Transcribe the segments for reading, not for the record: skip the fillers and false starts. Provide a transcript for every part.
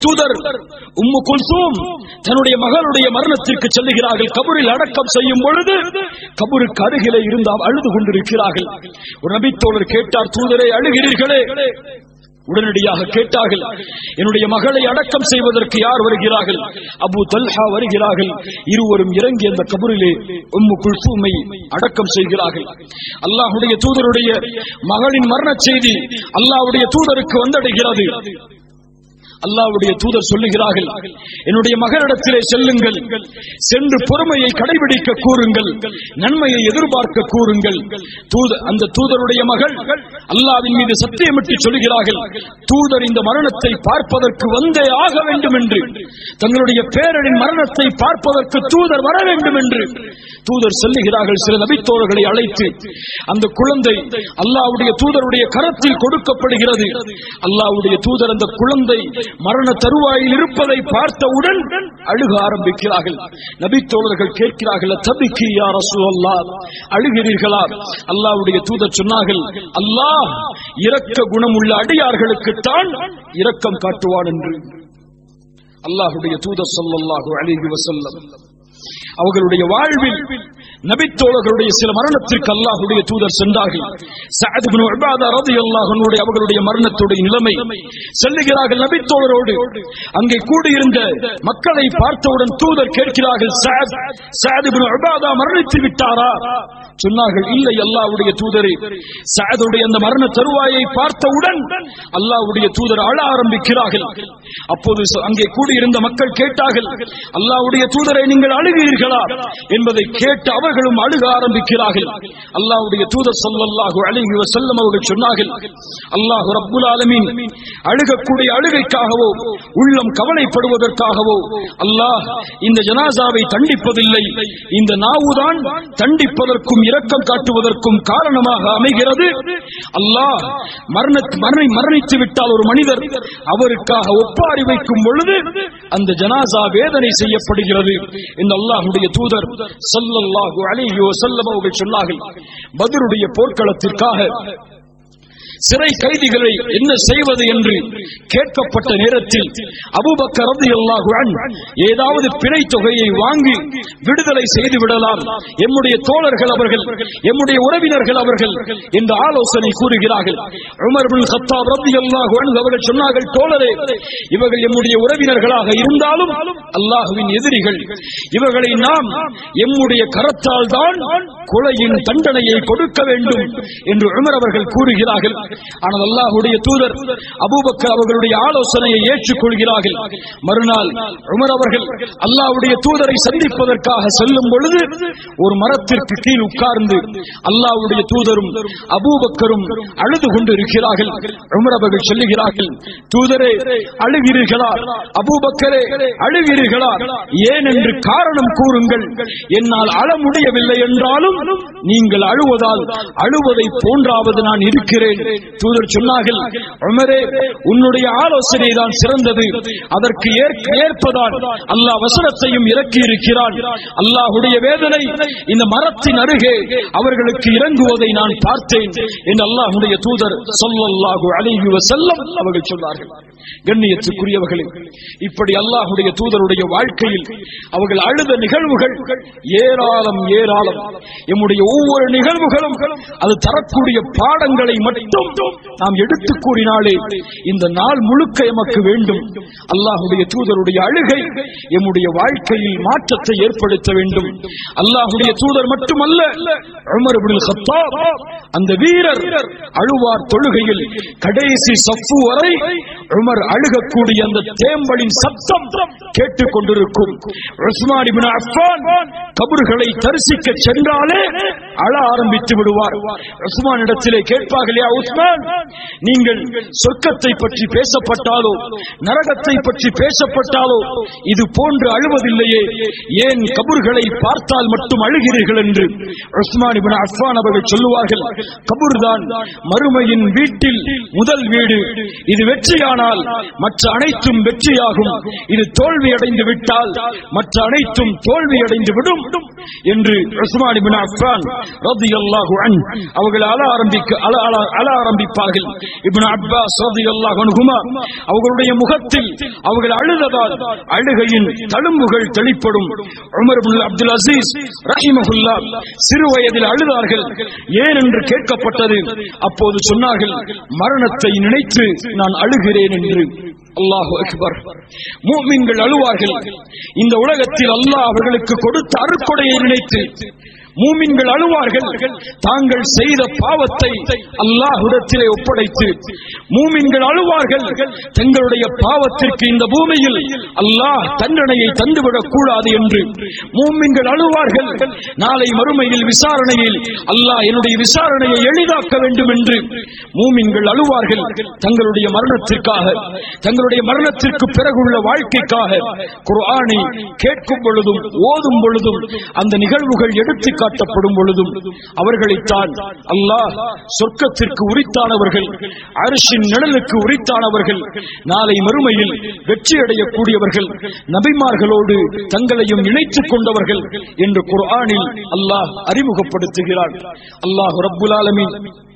தூதர் உம்மு குல்சூம் தன்னுடைய மகளுடைய மரணத்திற்கு செல்லுகிறார்கள். கபரில் அடக்கம் செய்யும் பொழுது கபருக்கு அருகிலே இருந்து அழுது கொண்டிருக்கிறார்கள். ஒரு நபித்தோழர் கேட்டார், தூதரை அழுகிறீர்களே? உடனடியாக கேட்டார்கள், என்னுடைய மகளை அடக்கம் செய்வதற்கு யார் வருகிறார்கள்? அபூ தல்ஹா வருகிறார்கள். இருவரும் இறங்கி அந்த கபரிலே உம்மு குல்சூமை அடக்கம் செய்கிறார்கள். அல்லாஹ்வுடைய தூதருடைய மகளின் மரண செய்தி அல்லாஹ்வுடைய தூதருக்கு வந்தடைகிறது. அல்லாஹ்வுடைய தூதர் சொல்லுகிறார்கள், என்னுடைய மகளிடத்திலே செல்லுங்கள், சென்று பொறுமையை கடைபிடிக்க கூறுங்கள், நன்மையை எதிர்பார்க்க கூறுங்கள். அந்த தூதருடைய மகள் அல்லாஹ்வின் மீது சத்தியமிட்டு சொல்லுகிறார்கள், தூதர் இந்த மரணத்தை பார்ப்பதற்கு வந்தே ஆக வேண்டும் என்று, தங்களுடைய பேரனின் மரணத்தை பார்ப்பதற்கு தூதர் வர வேண்டும் என்று தூதர் சொல்லுகிறார்கள். சில நபித்தோழர்களை அழைத்து அந்த குழந்தை அல்லாஹ்வுடைய தூதருடைய கரத்தில் கொடுக்கப்படுகிறது. அல்லாஹ்வுடைய தூதர் அந்த குழந்தை மரண தருவாயில் இருப்பதை பார்த்தவுடன் அழுக ஆரம்பிக்கிறார்கள். நபித்தோழர்கள் கேட்கிறார்கள், தபிக்கி யா ரசூலல்லாஹ், அழுகிறீர்களா? அல்லாஹ்வுடைய தூதர் சொன்னார்கள், அல்லாஹ் இரக்க குணமுள்ள அடியார்களுக்கு தான் இரக்கம் காட்டுவான் என்று. அல்லாஹ்வுடைய தூதர் ஸல்லல்லாஹு அலைஹி வஸல்லம் அவர்களுடைய வாழ்வில் நபித்தோழர்களுடைய சில மரணத்திற்கு அல்லாஹ்வுடைய தூதர் சென்றார்கள். சஅத் இப்னு உபாதா রাদিয়াল্লাহு அன்ஹு அவர்களுடைய மரணத்துடைய நிலைமை சொல்லுகிறார்கள். நபித்தோழரோடு அங்கே கூடியிருந்த மக்களை பார்த்தவுடன் தூதர் கேட்கிறார்கள், சஅத் இப்னு உபாதா மரணித்து விட்டாரா? சொன்னார்கள், இல்லை அல்லாஹ்வுடைய தூதரே. சஅதுடைய அந்த மரண தருவாயை பார்த்தவுடன் அல்லாஹ்வுடைய தூதர் அழ ஆரம்பிக்கிறார்கள். அப்போது அங்கே கூடியிருந்த மக்கள் கேட்டார்கள், அல்லாஹ்வுடைய தூதரை நீங்கள் அழுகிறீர்களா என்பதை கேட்டு அவர்களும் அழுக ஆரம்பிக்கிறார்கள். அல்லாஹ்வுடைய தூதர் ஸல்லல்லாஹு அலைஹி வஸல்லம் அவர்கள் சொன்னார்கள், அல்லாஹ் ரப்புல் ஆலமீன் அழுகக்கூடிய அழுகைக்காகவோ உள்ளம் கவலைப்படுவதற்காகவோ அல்லாஹ் இந்த ஜனாசாவை தண்டிப்பதில்லை. இந்த நாவுதான் தண்டிப்பதற்கும் இரக்கம் காட்டுவதற்கும் காரணமாக அமைகிறது. அல்லாஹ் மரணித்து விட்டால் ஒரு மனிதர் அவருக்காக ஒப்பாரி வைக்கும் பொழுது அந்த ஜனாசா வேதனை செய்யப்படுகிறது என்று அல்லாஹ்வுடைய தூதர் ஸல்லல்லாஹு அலைஹி வஸல்லம் அவர்கள் சொன்னார்கள். பத்ருடைய போர்க்களத்திற்காக சிறை கைதிகளை என்ன செய்வது என்று கேட்கப்பட்ட நேரத்தில் அபூபக்கர் রাদিয়াল্লাহு அன்ஹு ஏதாவது பிணை தொகையை வாங்கி விடுதலை செய்து விடலாம், எம்முடைய தோழர்கள் அவர்கள், எம்முடைய உறவினர்கள் அவர்கள் என்று ஆலோசனை கூறுகிறார்கள். உமர் இப்னு கத்தாப் রাদিয়াল্লাহு அன்ஹு அவர்கள் சொன்னார்கள், தோழரே, இவர்கள் எம்முடைய உறவினர்களாக இருந்தாலும் அல்லாஹ்வின் எதிரிகள், இவர்களை நாம் எம்முடைய கரத்தால் தான் கொலையின் தண்டனையை கொடுக்க வேண்டும் என்று உமர் அவர்கள் கூறுகிறார்கள். ஆனால் அல்லாஹ்வுடைய தூதர் அபூபக்கர் அவர்களுடைய ஆலோசனையை ஏற்றுக்கொள்கிறார்கள். மறுநாள் உமர் அவர்கள் அல்லாஹ்வுடைய தூதரை சந்திப்பதற்காக செல்லும் பொழுது ஒரு மரத்திற்கு கீழ் உட்கார்ந்து அல்லாஹ்வுடைய தூதரும் அபூபக்கரும் அழுது கொண்டு இருக்கிறார்கள். உமர் அவர்கள் சொல்லுகிறார்கள், தூதரே அழுகிறீர்களா? அபூபக்கரே அழுகிறீர்களா? ஏன் என்று காரணம் கூறுங்கள். என்னால் அழ முடியவில்லை என்றாலும் நீங்கள் அழுவதால் அழுவதை போன்றாவது நான் இருக்கிறேன். தூதர் சொன்னார்கள், உமரே, உன்னுடைய ஆலோசனை தான் சிறந்தது. அதற்கு ஏற்பதான் அல்லாஹ் வசனத்தையும் இறக்கி இருக்கிறான். அல்லாஹ்வுடைய வேதனை இந்த மரத்தின் அருகே அவர்களுக்கு இறங்குவதை நான் பார்த்தேன் என்று அல்லாஹ்வுடைய தூதர் ஸல்லல்லாஹு அலைஹி வஸல்லம் அவர்கள் சொன்னார்கள். கண்ணியத்துக்குரியவர்களே, இப்படி அல்லாஹ்வுடைய தூதருடைய வாழ்க்கையில் அவர்கள் அழுத நிகழ்வுகள் ஏராளம் ஏராளம். எம்முடைய ஒவ்வொரு நிகழ்வுகளும் அது தரக்கூடிய பாடங்களை மட்டும் நாம் எடுத்து கூறினாலே இந்த நாள் முழுக்க எமக்கு வேண்டும். அல்லாஹ்வுடைய தூதருடைய அழுகை எம்முடைய வாழ்க்கையில் மாற்றத்தை ஏற்படுத்த வேண்டும். அல்லாஹ்வுடைய தூதர் மட்டுமல்ல, உமர் இப்னு கத்தாப் அந்த வீரர் அழுவார் தொழுகையில். கடைசி சஃப்பு வரை உமர் அழுகக்கூடிய அந்த தேம்பலின் சத்தம் கேட்டுக் கொண்டிருக்கும். உஸ்மான் இப்னு அஃபான் கபர்களை தரிசிக்க சென்றாலே அழ ஆரம்பித்து விடுவார். உஸ்மான் இடத்திலே கேட்பார்கள், யா உஸ்மான், நீங்கள் சொர்க்கத்தை பற்றி பேசப்பட்டாலோ நரகத்தை பற்றி பேசப்பட்டாலோ இது போன்று அழுவதில்லையே, ஏன் கபர்களை பார்த்தால் மட்டும் அழுகிறீர்கள் என்று உஸ்மான் இப்னு அஃபான் அவர்கள் சொல்லுவார்கள், கபர் தான் மறுமையின் வீட்டில் முதல் வீடு. இது வெற்றியானால் மற்ற அனைத்தும் வெற்றியாகும், இது தோல்வி அடைந்து விட்டால் மற்ற அனைத்தும் தோல்வி அடைந்து விடும் என்று உஸ்மான் இப்னு அஃபான் ரலியல்லாஹு அன்ஹு அவர்கள் அழ ஆரம்பிப்பார்கள். இப்னு அப்பாஸ் ரலியல்லாஹு அன்ஹுமா அவர்களுடைய முகத்தில் அவர்கள் அழுததால் அழுகையின் தழும்புகள் தெளிப்படும். உமர் இப்னு அப்துல் அசீஸ் ரஹிமஹுல்லாஹ் சிறு வயதில் அழுதார்கள். ஏன் என்று கேட்கப்பட்டது. அப்போது சொன்னார்கள், மரணத்தை நினைத்து நான் அழுகிறேன் என்று. அல்லாஹு அக்பர். முஃமின்கள் அழுவார்கள். இந்த உலகத்தில் அல்லாஹ் அவர்களுக்கு கொடுத்த அருட்கொடையை நினைத்து மூமின்கள் அழுவார்கள். தாங்கள் செய்த பாவத்தை அல்லாஹ்விடத்திலே ஒப்படைத்து மூமின்கள் அழுவார்கள். தங்களுடைய பாவத்திற்கு இந்த பூமியில் அல்லாஹ் தண்டனையை தந்துவிடக் கூடாது என்று மூமின்கள் அழுவார்கள். நாளை மறுமையில் விசாரணையில் அல்லாஹ் என்னுடைய விசாரணையை எளிதாக்க வேண்டும் என்று மூமின்கள் அழுவார்கள். தங்களுடைய மரணத்திற்காக, தங்களுடைய மரணத்திற்கு பிறகுள்ள வாழ்க்கைக்காக குர்ஆனை கேட்கும் பொழுதும் ஓதும் பொழுதும் அந்த நிகழ்வுகள் எடுத்து காட்டப்படும் பொழுதும் அவர்களைத்தான் அல்லாஹ் சொர்க்கத்திற்கு உரித்தானவர்கள், அர்ஷின் நிழலுக்கு உரித்தானவர்கள், நாளை மறுமையில் வெற்றி அடையக்கூடியவர்கள், நபிமார்களோடு தங்களையும் இணைத்துக் கொண்டவர்கள் என்று குர்ஆனில் அல்லாஹ் அறிமுகப்படுத்துகிறார். அல்லாஹ் ரப்புல் ஆலமீன்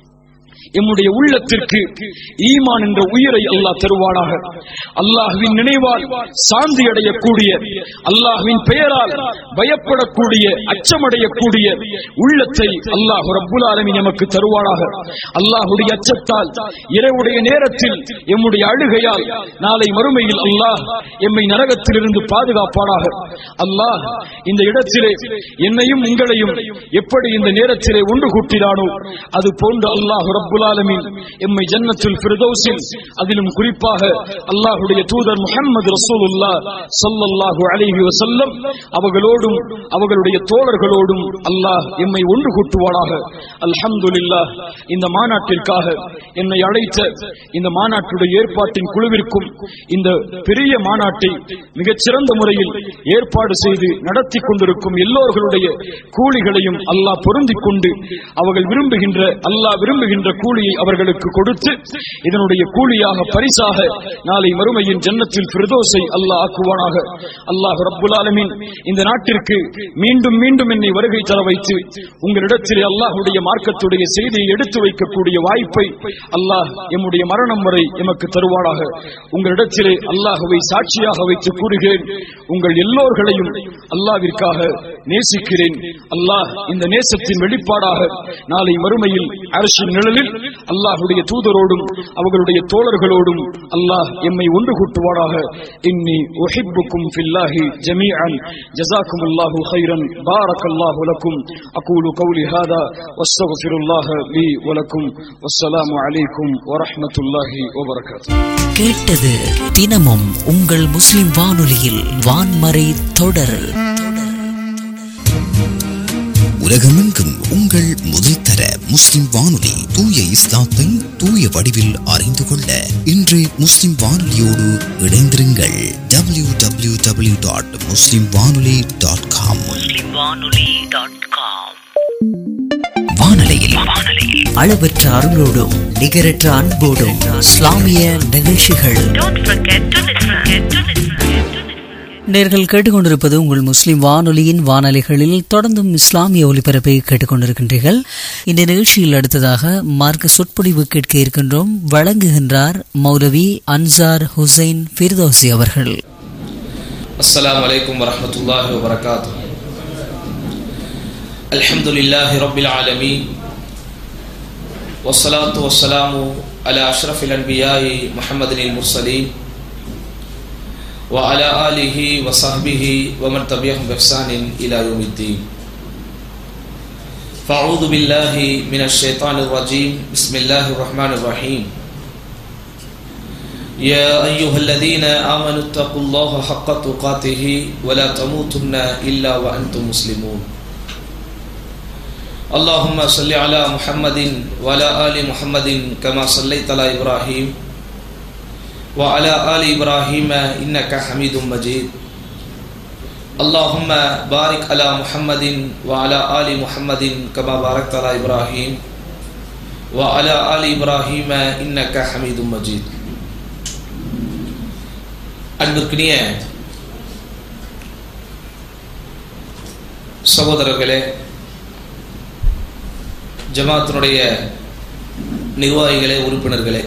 எம்முடைய உள்ளத்திற்கு ஈமான் என்ற உயிரை அல்லாஹ் தருவானாக. அல்லாஹ்வின் நினைவால் சாந்தி அடையக்கூடிய, அல்லாஹ்வின் பெயரால் பயப்படக்கூடிய, அச்சமடையக்கூடிய உள்ளத்தை அல்லாஹ் ரப்புல் ஆலமீன் நமக்கு தருவானாக. அல்லாஹ்வுடைய அச்சத்தால் இரவுடைய நேரத்தில் எம்முடைய அழுகையால் நாளை மறுமையில் அல்லாஹ் எம்மை நரகத்திலிருந்து பாதுகாப்பானாக. அல்லாஹ் இந்த இடத்திலே என்னையும் உங்களையும் எப்படி இந்த நேரத்திலே ஒன்று கூட்டினானோ அது போன்று அல்லாஹ் ரப்புல் ஆலமீன் எம்மை ஜன்னத்துல் ஃபிர்தௌஸில், அதிலும் குறிப்பாக அல்லாஹ்வுடைய தூதர் முஹம்மது ரசூலுல்லாஹ் ஸல்லல்லாஹு அலைஹி வஸல்லம் அவர்களோடும் அவர்களுடைய தோழர்களோடும் அல்லாஹ் எம்மை ஒன்று கூட்டுவானாக. அல்ஹம்துலில்லாஹ். இந்த மாநாட்டிற்காக என்னை அழைத்த இந்த மாநாட்டுடைய ஏற்பாட்டின் குழுவிற்கும் இந்த பெரிய மாநாட்டை மிகச்சிறந்த முறையில் ஏற்பாடு செய்து நடத்தி கொண்டிருக்கும் எல்லோர்களுடைய கூலிகளையும் அல்லாஹ் பொருந்திக் கொண்டு அவர்கள் விரும்புகின்ற, அல்லாஹ் விரும்புகின்ற கூலியை அவர்களுக்கு கொடுத்து இதனுடைய கூலியாக பரிசாக நாளை மறுமையின் ஜன்னத்தில் ஃபிர்தௌஸை அல்லாஹ் ஆக்குவானாக. அல்லாஹ் ரப்புல் ஆலமீன் இந்த நாட்டிற்கு மீண்டும் மீண்டும் என்னை வருகை தர வைத்து உங்களிடத்திலே அல்லாஹ்வுடைய மார்க்கத்துடைய செய்தியை எடுத்து வைக்கக்கூடிய வாய்ப்பை அல்லாஹ் எம்முடைய மரணம் வரை எமக்கு தருவானாக. உங்களிடத்திலே அல்லாஹ்வை சாட்சியாக வைத்து கூறுகிறேன், உங்கள் எல்லோர்களையும் அல்லாஹ்விற்காக நேசிக்கிறேன். அல்லாஹ் இந்த நேசத்தின் வெளிப்பாடாக நாளை மறுமையில் அர்ஷின் நிழலில் அல்லாஹ்வுடைய தூதரோடும் அவர்களுடைய தோழர்களோடும் அல்லாஹ் எம்மை ஒன்று கூட்டுவானாக. இன்னி உஹிப்புக்கும் ஃபில்லாஹி ஜமீஅன். ஜஸாக்குமுல்லாஹு கைரன். பாரக்கல்லாஹு லக்கும். அகூலு கௌலி ஹாதா வஸ்தக்ஃபிருல்லாஹ லீ வலக்கும். வஸ்ஸலாமு அலைக்கும் வரஹ்மத்துல்லாஹி வபரகாத்துஹு. கேட்டது தினமும் உங்கள் முஸ்லிம் வானொலியில் வான்மறை தொடர். உலகமெங்கும் உங்கள் முதல் தர முஸ்லிம் வானொலி தூய இஸ்லாத்தை தூய வடிவில் அறிந்து கொள்ள இன்று முஸ்லிம் வானொலியோடு இணைந்திருங்கள். www.muslimwanoli.com. வானொலியில் அளவற்ற அருளோடும் நிகரற்ற அன்போடும் இஸ்லாமிய நிகழ்ச்சிகள். நேர்கள் கேட்டுக்கொண்டிருப்பது உங்கள் முஸ்லிம் வானொலியின் வானொலிகளில் தொடர்ந்தும் இஸ்லாமிய ஒலிபரப்பை கேட்டுக்கொண்டிருக்கின்றீர்கள். இந்த நிகழ்ச்சியில் அடுத்ததாக மார்க்க சொற்பொழிவு கேட்க இருக்கின்றோம். வழங்குகின்றார் மௌலவி அன்சார் ஹுசைன் ஃபிர்தௌஸி அவர்கள். அஸ்ஸலாமு அலைக்கும் வரஹ்மத்துல்லாஹி வபரகாத்துஹு. அல்ஹம்துலில்லாஹி ரப்பில் ஆலமீன். வஸ்ஸலாத்து வஸ்ஸலாமு அலா அஷ்ரஃபில் அன்பியாஇ முஹம்மதினில் முர்ஸலீன் வ அலா ஆலிஹி வ ஸஹ்பிஹி வ மன் தபிஅஹும் பிஹ்சானின் இலா யௌமித்தீன். ஃபஅஊது பில்லாஹி மினஷ் ஷைத்தானிர் ரஜீம். பிஸ்மில்லாஹிர் ரஹ்மானிர் ரஹீம். يا أيها الذين آمنوا اتقوا الله حق تقاته ولا تموتن إلا وأنتم مسلمون. اللهم صل على محمد وعلى آل محمد كما صليت على إبراهيم وعلى آل إبراهيم إنك حميد مجيد. اللهم بارك على محمد وعلى آل محمد كما باركت على إبراهيم وعلى آل إبراهيم إنك حميد مجيد. அன்பிற்கினிய சகோதரர்களே, ஜமாத்தினுடைய நிர்வாகிகளே, உறுப்பினர்களே,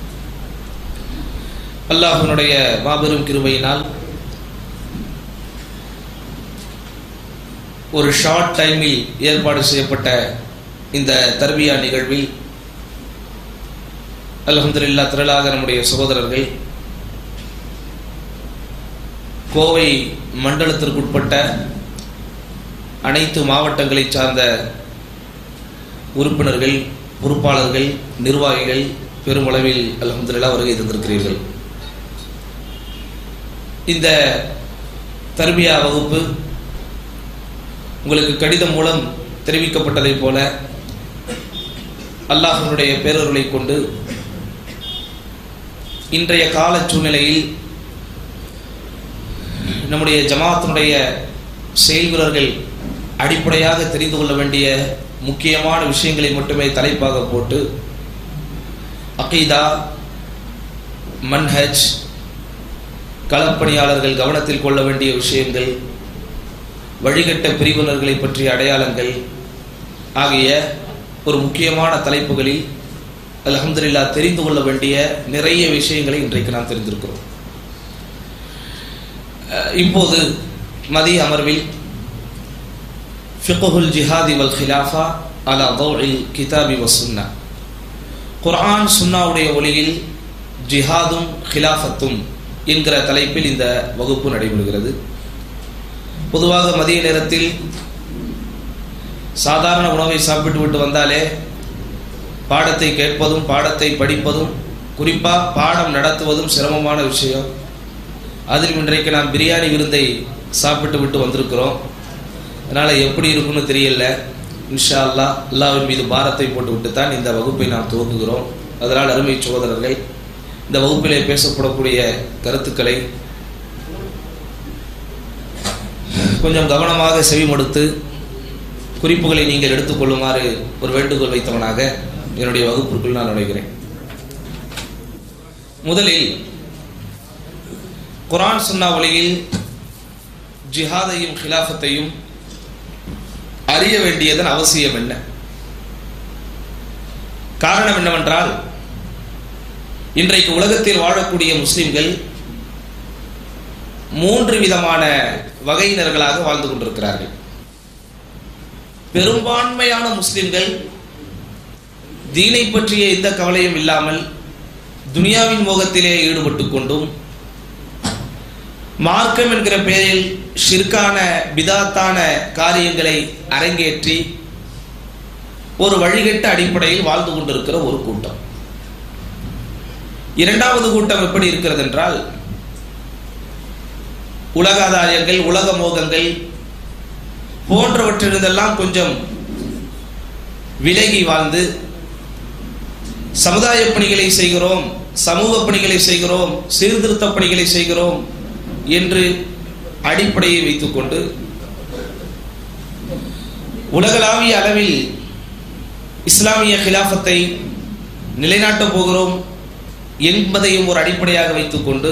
அல்லாஹ்வினுடைய மாபெரும் கிருபையினால் ஒரு ஷார்ட் டைமில் ஏற்பாடு செய்யப்பட்ட இந்த தர்பியா நிகழ்வில் அல்ஹம்துலில்லாஹ் திரளாக நம்முடைய சகோதரர்கள் கோவை மண்டலத்திற்குட்பட்ட அனைத்து மாவட்டங்களை சார்ந்த உறுப்பினர்கள், பொறுப்பாளர்கள், நிர்வாகிகள் பெருமளவில் அல்ஹம்துலில்லாஹ் வருகை தந்திருக்கிறீர்கள். இந்த தர்பியா வகுப்பு உங்களுக்கு கடிதம் மூலம் தெரிவிக்கப்பட்டதை போல அல்லாஹ்வினுடைய பேரருளை கொண்டு இன்றைய கால சூழ்நிலையில் நம்முடைய ஜமாத்தினுடைய செயல்வீரர்கள் அடிப்படையாக தெரிந்து கொள்ள வேண்டிய முக்கியமான விஷயங்களை மட்டுமே தலைப்பாக போட்டு அகீதா, மன்ஹஜ், களப்பணியாளர்கள் கவனத்தில் கொள்ள வேண்டிய விஷயங்கள், வழிகட்ட பிரிவினர்களை பற்றிய அடையாளங்கள் ஆகிய ஒரு முக்கியமான தலைப்புகளில் அல்ஹம்துலில்லாஹ் தெரிந்து கொள்ள வேண்டிய நிறைய விஷயங்களை இன்றைக்கு நாம் தெரிந்திருக்கிறோம். இப்போது மதிய அமர்வில் ஃபிக்ஹுல் ஜிஹாதி வல் ஹிலாஃபா அலா தௌஇல் கிதாபி வஸ் சுன்னா, குர்ஆன் சுன்னாவுடைய ஒளியில் ஜிஹாதும் ஹிலாஃபத்தும் என்கிற தலைப்பில் இந்த வகுப்பு நடைபெறுகிறது. பொதுவாக மதிய நேரத்தில் சாதாரண உணவை சாப்பிட்டு விட்டு வந்தாலே பாடத்தை கேட்பதும் பாடத்தை படிப்பதும் குறிப்பாக பாடம் நடத்துவதும் சிரமமான விஷயம். அதில் இன்றைக்கு நாம் பிரியாணி விருந்தை சாப்பிட்டு விட்டு வந்திருக்கிறோம். அதனால் எப்படி இருக்குன்னு தெரியல. இன்ஷா அல்லாஹ் அல்லாஹ்வின் மீது பாரத்தை போட்டு விட்டு தான் இந்த வகுப்பை நாம் துவங்குகிறோம். அதனால் அருமை சகோதரர்கள், இந்த வகுப்பிலே பேசப்படக்கூடிய கருத்துக்களை கொஞ்சம் கவனமாக செவிமடுத்து குறிப்புகளை நீங்கள் எடுத்துக்கொள்ளுமாறு ஒரு வேண்டுகோள் வைத்தவனாக என்னுடைய வகுப்பிற்குள் நான் நுழைகிறேன். முதலில் குர்ஆன் சுன்னா வழியில் ஜிஹாதையும் ஹிலாஃபத்தையும் அறிய வேண்டியதன் அவசியம் என்ன? காரணம் என்னவென்றால், இன்றைக்கு உலகத்தில் வாழக்கூடிய முஸ்லிம்கள் 3 விதமான வகையினர்களாக வாழ்ந்து கொண்டிருக்கிறார்கள். பெரும்பான்மையான முஸ்லிம்கள் தீனை பற்றிய எந்த கவலையும் இல்லாமல் துனியாவின் மோகத்திலே ஈடுபட்டு கொண்டும் மார்க்கம் என்கிற பெயரில் ஷிர்கான பிதாத்தான காரியங்களை அரங்கேற்றி ஒரு வழிகட்ட அடிப்படையில் வாழ்ந்து கொண்டிருக்கிற ஒரு கூட்டம். இரண்டாவது கூட்டம் எப்படி இருக்கிறது என்றால், உலகாதாரியங்கள், உலக மோகங்கள் போன்றவற்றிலிருந்தெல்லாம் கொஞ்சம் விலகி வாழ்ந்து சமுதாய பணிகளை செய்கிறோம், சமூக பணிகளை செய்கிறோம், சீர்திருத்த பணிகளை செய்கிறோம் என்று அடிப்படையை வைத்துக்கொண்டு உலகளாவிய அளவில் இஸ்லாமிய ஹிலாஃபத்தை நிலைநாட்டப் போகிறோம் என்பதையும் ஒரு அடிப்படையாக வைத்துக்கொண்டு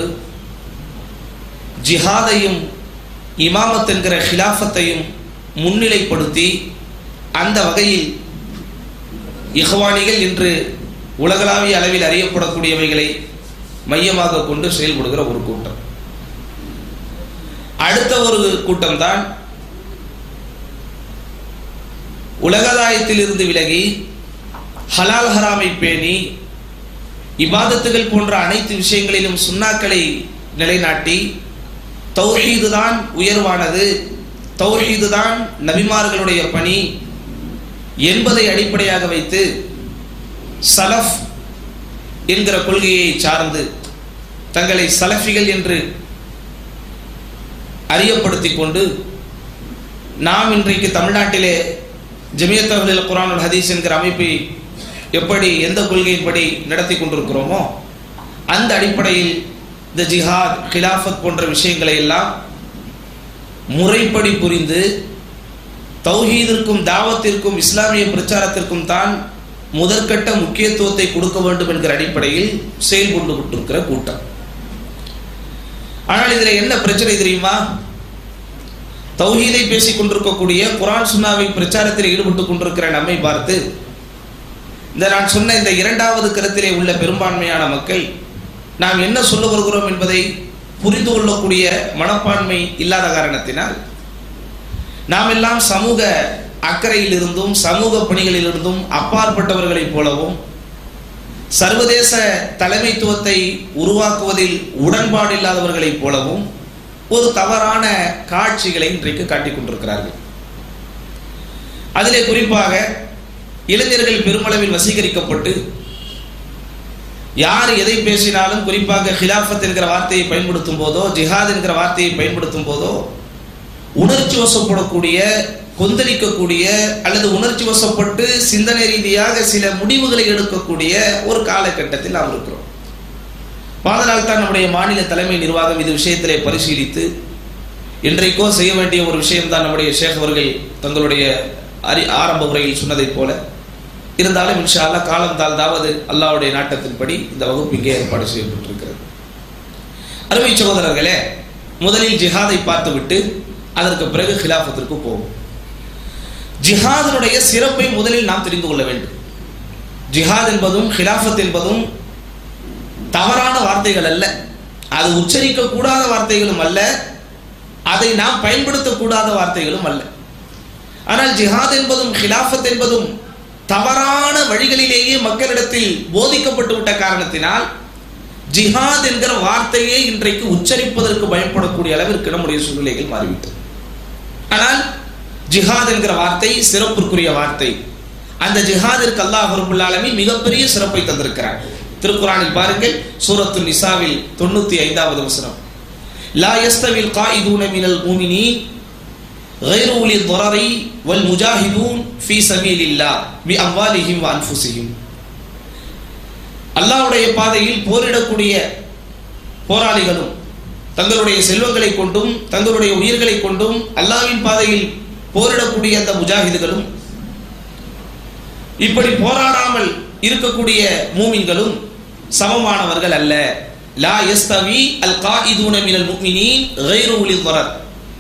ஜிஹாதையும் இமாமத் என்கிற ஹிலாஃபத்தையும் முன்னிலைப்படுத்தி அந்த வகையில் இஹ்வானிகள் என்று உலகளாவிய அளவில் அறியப்படக்கூடியவைகளை மையமாக கொண்டு செயல்படுகிற ஒரு கூட்டம். அடுத்த ஒரு கூட்டம்தான் உலகதாயத்திலிருந்து விலகி ஹலால் ஹராமை பேணி இபாதத்துகள் போன்ற அனைத்து விஷயங்களிலும் சுன்னாக்களை நிலைநாட்டி தௌஹீது தான் உயர்வானது, தௌஹீது தான் நபிமார்களுடைய பணி என்பதை அடிப்படையாக வைத்து சலஃப் என்கிற கொள்கையை சார்ந்து தங்களை சலஃபிகள் என்று அறியப்படுத்திக் கொண்டு நாம் இன்றைக்கு தமிழ்நாட்டிலே ஜமியத் அஹ்லுல் குர்ஆன் வல் ஹதீஸ் என்கிற அமைப்பை எப்படி எந்த கொள்கையின்படி நடத்தி கொண்டிருக்கிறோமோ அந்த அடிப்படையில் இந்த ஜிஹாத், ஹிலாஃபத் போன்ற விஷயங்களை எல்லாம் முறைப்படி புரிந்து தௌஹீதிற்கும் தாவத்திற்கும் இஸ்லாமிய பிரச்சாரத்திற்கும் தான் முதற்கட்ட முக்கியத்துவத்தை கொடுக்க வேண்டும் என்கிற அடிப்படையில் செயல்பட்டு கொண்டிருக்கிற கூட்டம். ஆனால் இதில் என்ன பிரச்சனை தெரியுமா? தௌஹீதை பேசிக் கொண்டிருக்கக்கூடிய குர்ஆன் சுன்னாவை பிரச்சாரத்தில் ஈடுபட்டு கொண்டிருக்கிற நம்மை பார்த்து நான் சொன்ன இந்த இரண்டாவது கருத்திலே உள்ள பெரும்பான்மையான மக்கள் நாம் என்ன சொல்ல வருகிறோம் என்பதை புரிந்து கொள்ளக்கூடிய மனப்பான்மை இல்லாத காரணத்தினால் நாம் எல்லாம் சமூக அக்கறையில் இருந்தும் சமூக பணிகளில் இருந்தும் அப்பாற்பட்டவர்களைப் போலவும் சர்வதேச தலைமைத்துவத்தை உருவாக்குவதில் உடன்பாடு இல்லாதவர்களைப் போலவும் ஒரு தவறான காட்சிகளை இன்றைக்கு காட்டிக் கொண்டிருக்கிறார்கள். அதிலே குறிப்பாக இளைஞர்கள் பெருமளவில் வசீகரிக்கப்பட்டு யார் எதை பேசினாலும் குறிப்பாக ஹிலாஃபத் என்கிற வார்த்தையை பயன்படுத்தும் போதோ ஜிஹாத் என்கிற வார்த்தையை பயன்படுத்தும் போதோ உணர்ச்சி வசப்படக்கூடிய கொந்தளிக்கக்கூடிய அல்லது உணர்ச்சி வசப்பட்டு சிந்தனை ரீதியாக சில முடிவுகளை எடுக்கக்கூடிய ஒரு காலகட்டத்தில் நாம் இருக்கிறோம். அதனால் தான் நம்முடைய மாநில தலைமை நிர்வாகம் இது விஷயத்திலே பரிசீலித்து இன்றைக்கோ செய்ய வேண்டிய ஒரு விஷயம்தான் நம்முடைய ஷேக் அவர்கள் தங்களுடைய ஆரம்ப உரையில் சொன்னதைப் போல இருந்தாலும் இன்ஷா அல்லாஹ் காலம் தாழ்ந்தாவது அல்லாஹ்வுடைய நாட்டத்தின்படி இந்த வகுப்பு இங்கே ஏற்பாடு செய்யப்பட்டிருக்கிறது. அருமை சகோதரர்களே, முதலில் ஜிஹாதை பார்த்துவிட்டு அதற்கு பிறகு ஹிலாஃபத்திற்கு போவோம். ஜிஹாதினுடைய சிறப்பை முதலில் நாம் தெரிந்து கொள்ள வேண்டும். ஜிஹாத் என்பதும் ஹிலாஃபத் என்பதும் தவறான வார்த்தைகள் அல்ல, அது உச்சரிக்க கூடாத வார்த்தைகளும் அல்ல, அதை நாம் பயன்படுத்தக்கூடாத வார்த்தைகளும் அல்ல. ஆனால் ஜிஹாத் என்பதும் ஹிலாஃபத் என்பதும் தவறான வழிகளிலேயே மக்களிடத்தில் போதிக்கப்பட்டு விட்ட காரணத்தினால் ஜிஹாத் என்கிற வார்த்தையை இன்றைக்கு உச்சரிப்பதற்கு பயன்படக்கூடிய அளவிற்கு நம்முடைய சூழ்நிலைகள் மாறிவிட்டது. ஆனால் ஜிஹாத் என்கிற வார்த்தை சிறப்புக்குரிய வார்த்தை. அந்த ஜிஹாதிற்கு அல்லாஹ் ரப்பல் ஆலமீன் மிகப்பெரிய சிறப்பை தந்திருக்கிறார். திருக்குர்ஆனில் பாருங்கள், சூரத்து நிசாவில் 95வது வசனம், லா யஸ்தவில் காயிதூன மினல் முஃமினீன் கைரு உலி ضرரி வல் முஜாஹிதூன் ஃபீ சபீலில்லாஹ் பி அம்வாலிஹிம் வ அன்ஃபுஸிஹிம். அல்லாஹ்வுடைய பாதையில் போரிடக்கூடிய போராளிகளும் தங்களுடைய செல்வங்களை கொண்டும் தங்களுடைய உயிர்களை கொண்டும் அல்லாஹ்வின் பாதையில் போரிடக்கூடிய அந்த முஜாஹிதுகளும் இப்படி போராடாமல் இருக்கக்கூடிய மூமின்களும் சமமானவர்கள் அல்ல. லா யஸ்தவி அல் காயிதூன மினல் முஃமினீன் கைரு உலி ضرர்.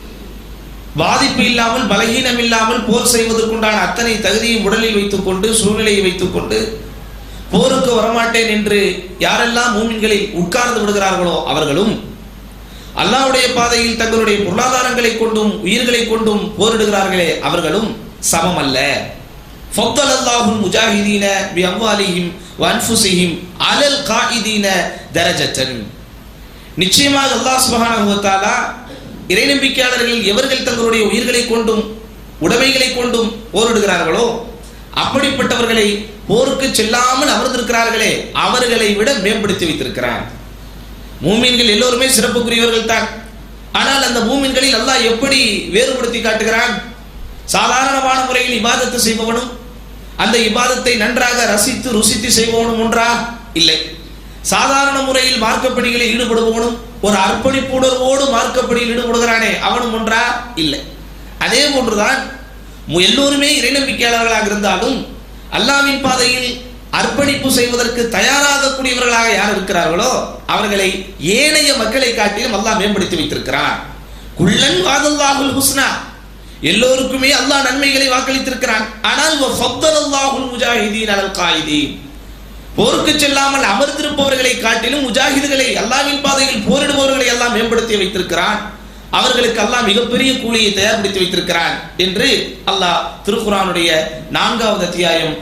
பாதிப்பு இல்லாமல் பலகீனம் இல்லாமல் போர் செய்வதற்குண்டான அத்தனை தகுதியும் உடலில் வைத்துக் கொண்டு சூழ்நிலையை வைத்துக் கொண்டு போருக்கு வரமாட்டேன் என்று யாரெல்லாம் மூமின்களில் உட்கார்ந்து விடுகிறார்களோ அவர்களும் அல்லாஹ்வுடைய பாதையில் தங்களுடைய பொருளாதாரங்களை கொண்டும் உயிர்களை கொண்டும் போரிடுகிறார்களே அவர்களும் சமம் அல்ல. ஃபத்தலல்லாஹுல் முஜாஹிதீன பி அம்வாலிஹிம் வ அன்ஃபுஸிஹிம் அலல் காயிதீன தரஜத்தன். நிச்சயமாக அல்லாஹ் சுப்ஹானஹு வ தஆலா இறை நம்பிக்கையாளர்கள் எவர்கள் தங்களுடைய உயிர்களை கொண்டும் உடைமைகளை கொண்டும் போரிடுகிறார்களோ அப்படிப்பட்டவர்களை போருக்கு செல்லாமல் அமர்ந்திருக்கிறார்களே அவர்களை விட மேம்படுத்தி வைத்திருக்கிறார். மூமின்கள் எல்லோருமே சிறப்புக்குரியவர்கள் தான். ஆனால் அந்த மூமின்களில் அல்லாஹ் எப்படி வேறுபடுத்தி காட்டுகிறான்? சாதாரணமான முறையில் இபாதத்து செய்பவனும் அந்த இபாதத்தை நன்றாக ரசித்து ருசித்து செய்பவனும் ஒன்றா? இல்லை. சாதாரண முறையில் மார்க்கப்பணிகளில் ஈடுபடுபவனும் ஒரு அர்ப்பணிப்புணர்வோடு மார்க்கப்பணியில் ஈடுபடுகிறானே அவனும் ஒன்றா? இல்லை. அதே போன்றுதான் எல்லோருமே இறை நம்பிக்கையாளர்களாக இருந்தாலும் அல்லாஹ்வின் பாதையில் அர்ப்பணிப்பு செய்வதற்கு தயாராகக்கூடியவர்களாக யார் இருக்கிறார்களோ அவர்களை ஏனைய மக்களை காட்டிலும் அல்லாஹ் மேம்படுத்தி வைத்திருக்கிறான். குல்லன் வாதல்லாஹுல் ஹுஸ்னா, எல்லோருக்குமே அல்லாஹ் நன்மைகளை வாக்களித்திருக்கிறான். ஆனால் ஃபத்தலல்லாஹுல் முஜாஹிதீன் அலல் காயிதீன், போருக்கு செல்லாமல் அமர்ந்திருப்பவர்களை காட்டிலும் முஜாஹிதுகளை அல்லாஹ்வின் பாதையில் போரிடுபவர்களை எல்லாம் மேம்படுத்தி வைத்திருக்கிறான். அவர்களுக்கு அல்லாஹ் மிகப்பெரிய கூலியை தயார்படுத்தி வைத்திருக்கிறான் என்று அல்லாஹ் திருக்குர்ஆனுடைய 4வது அத்தியாயம்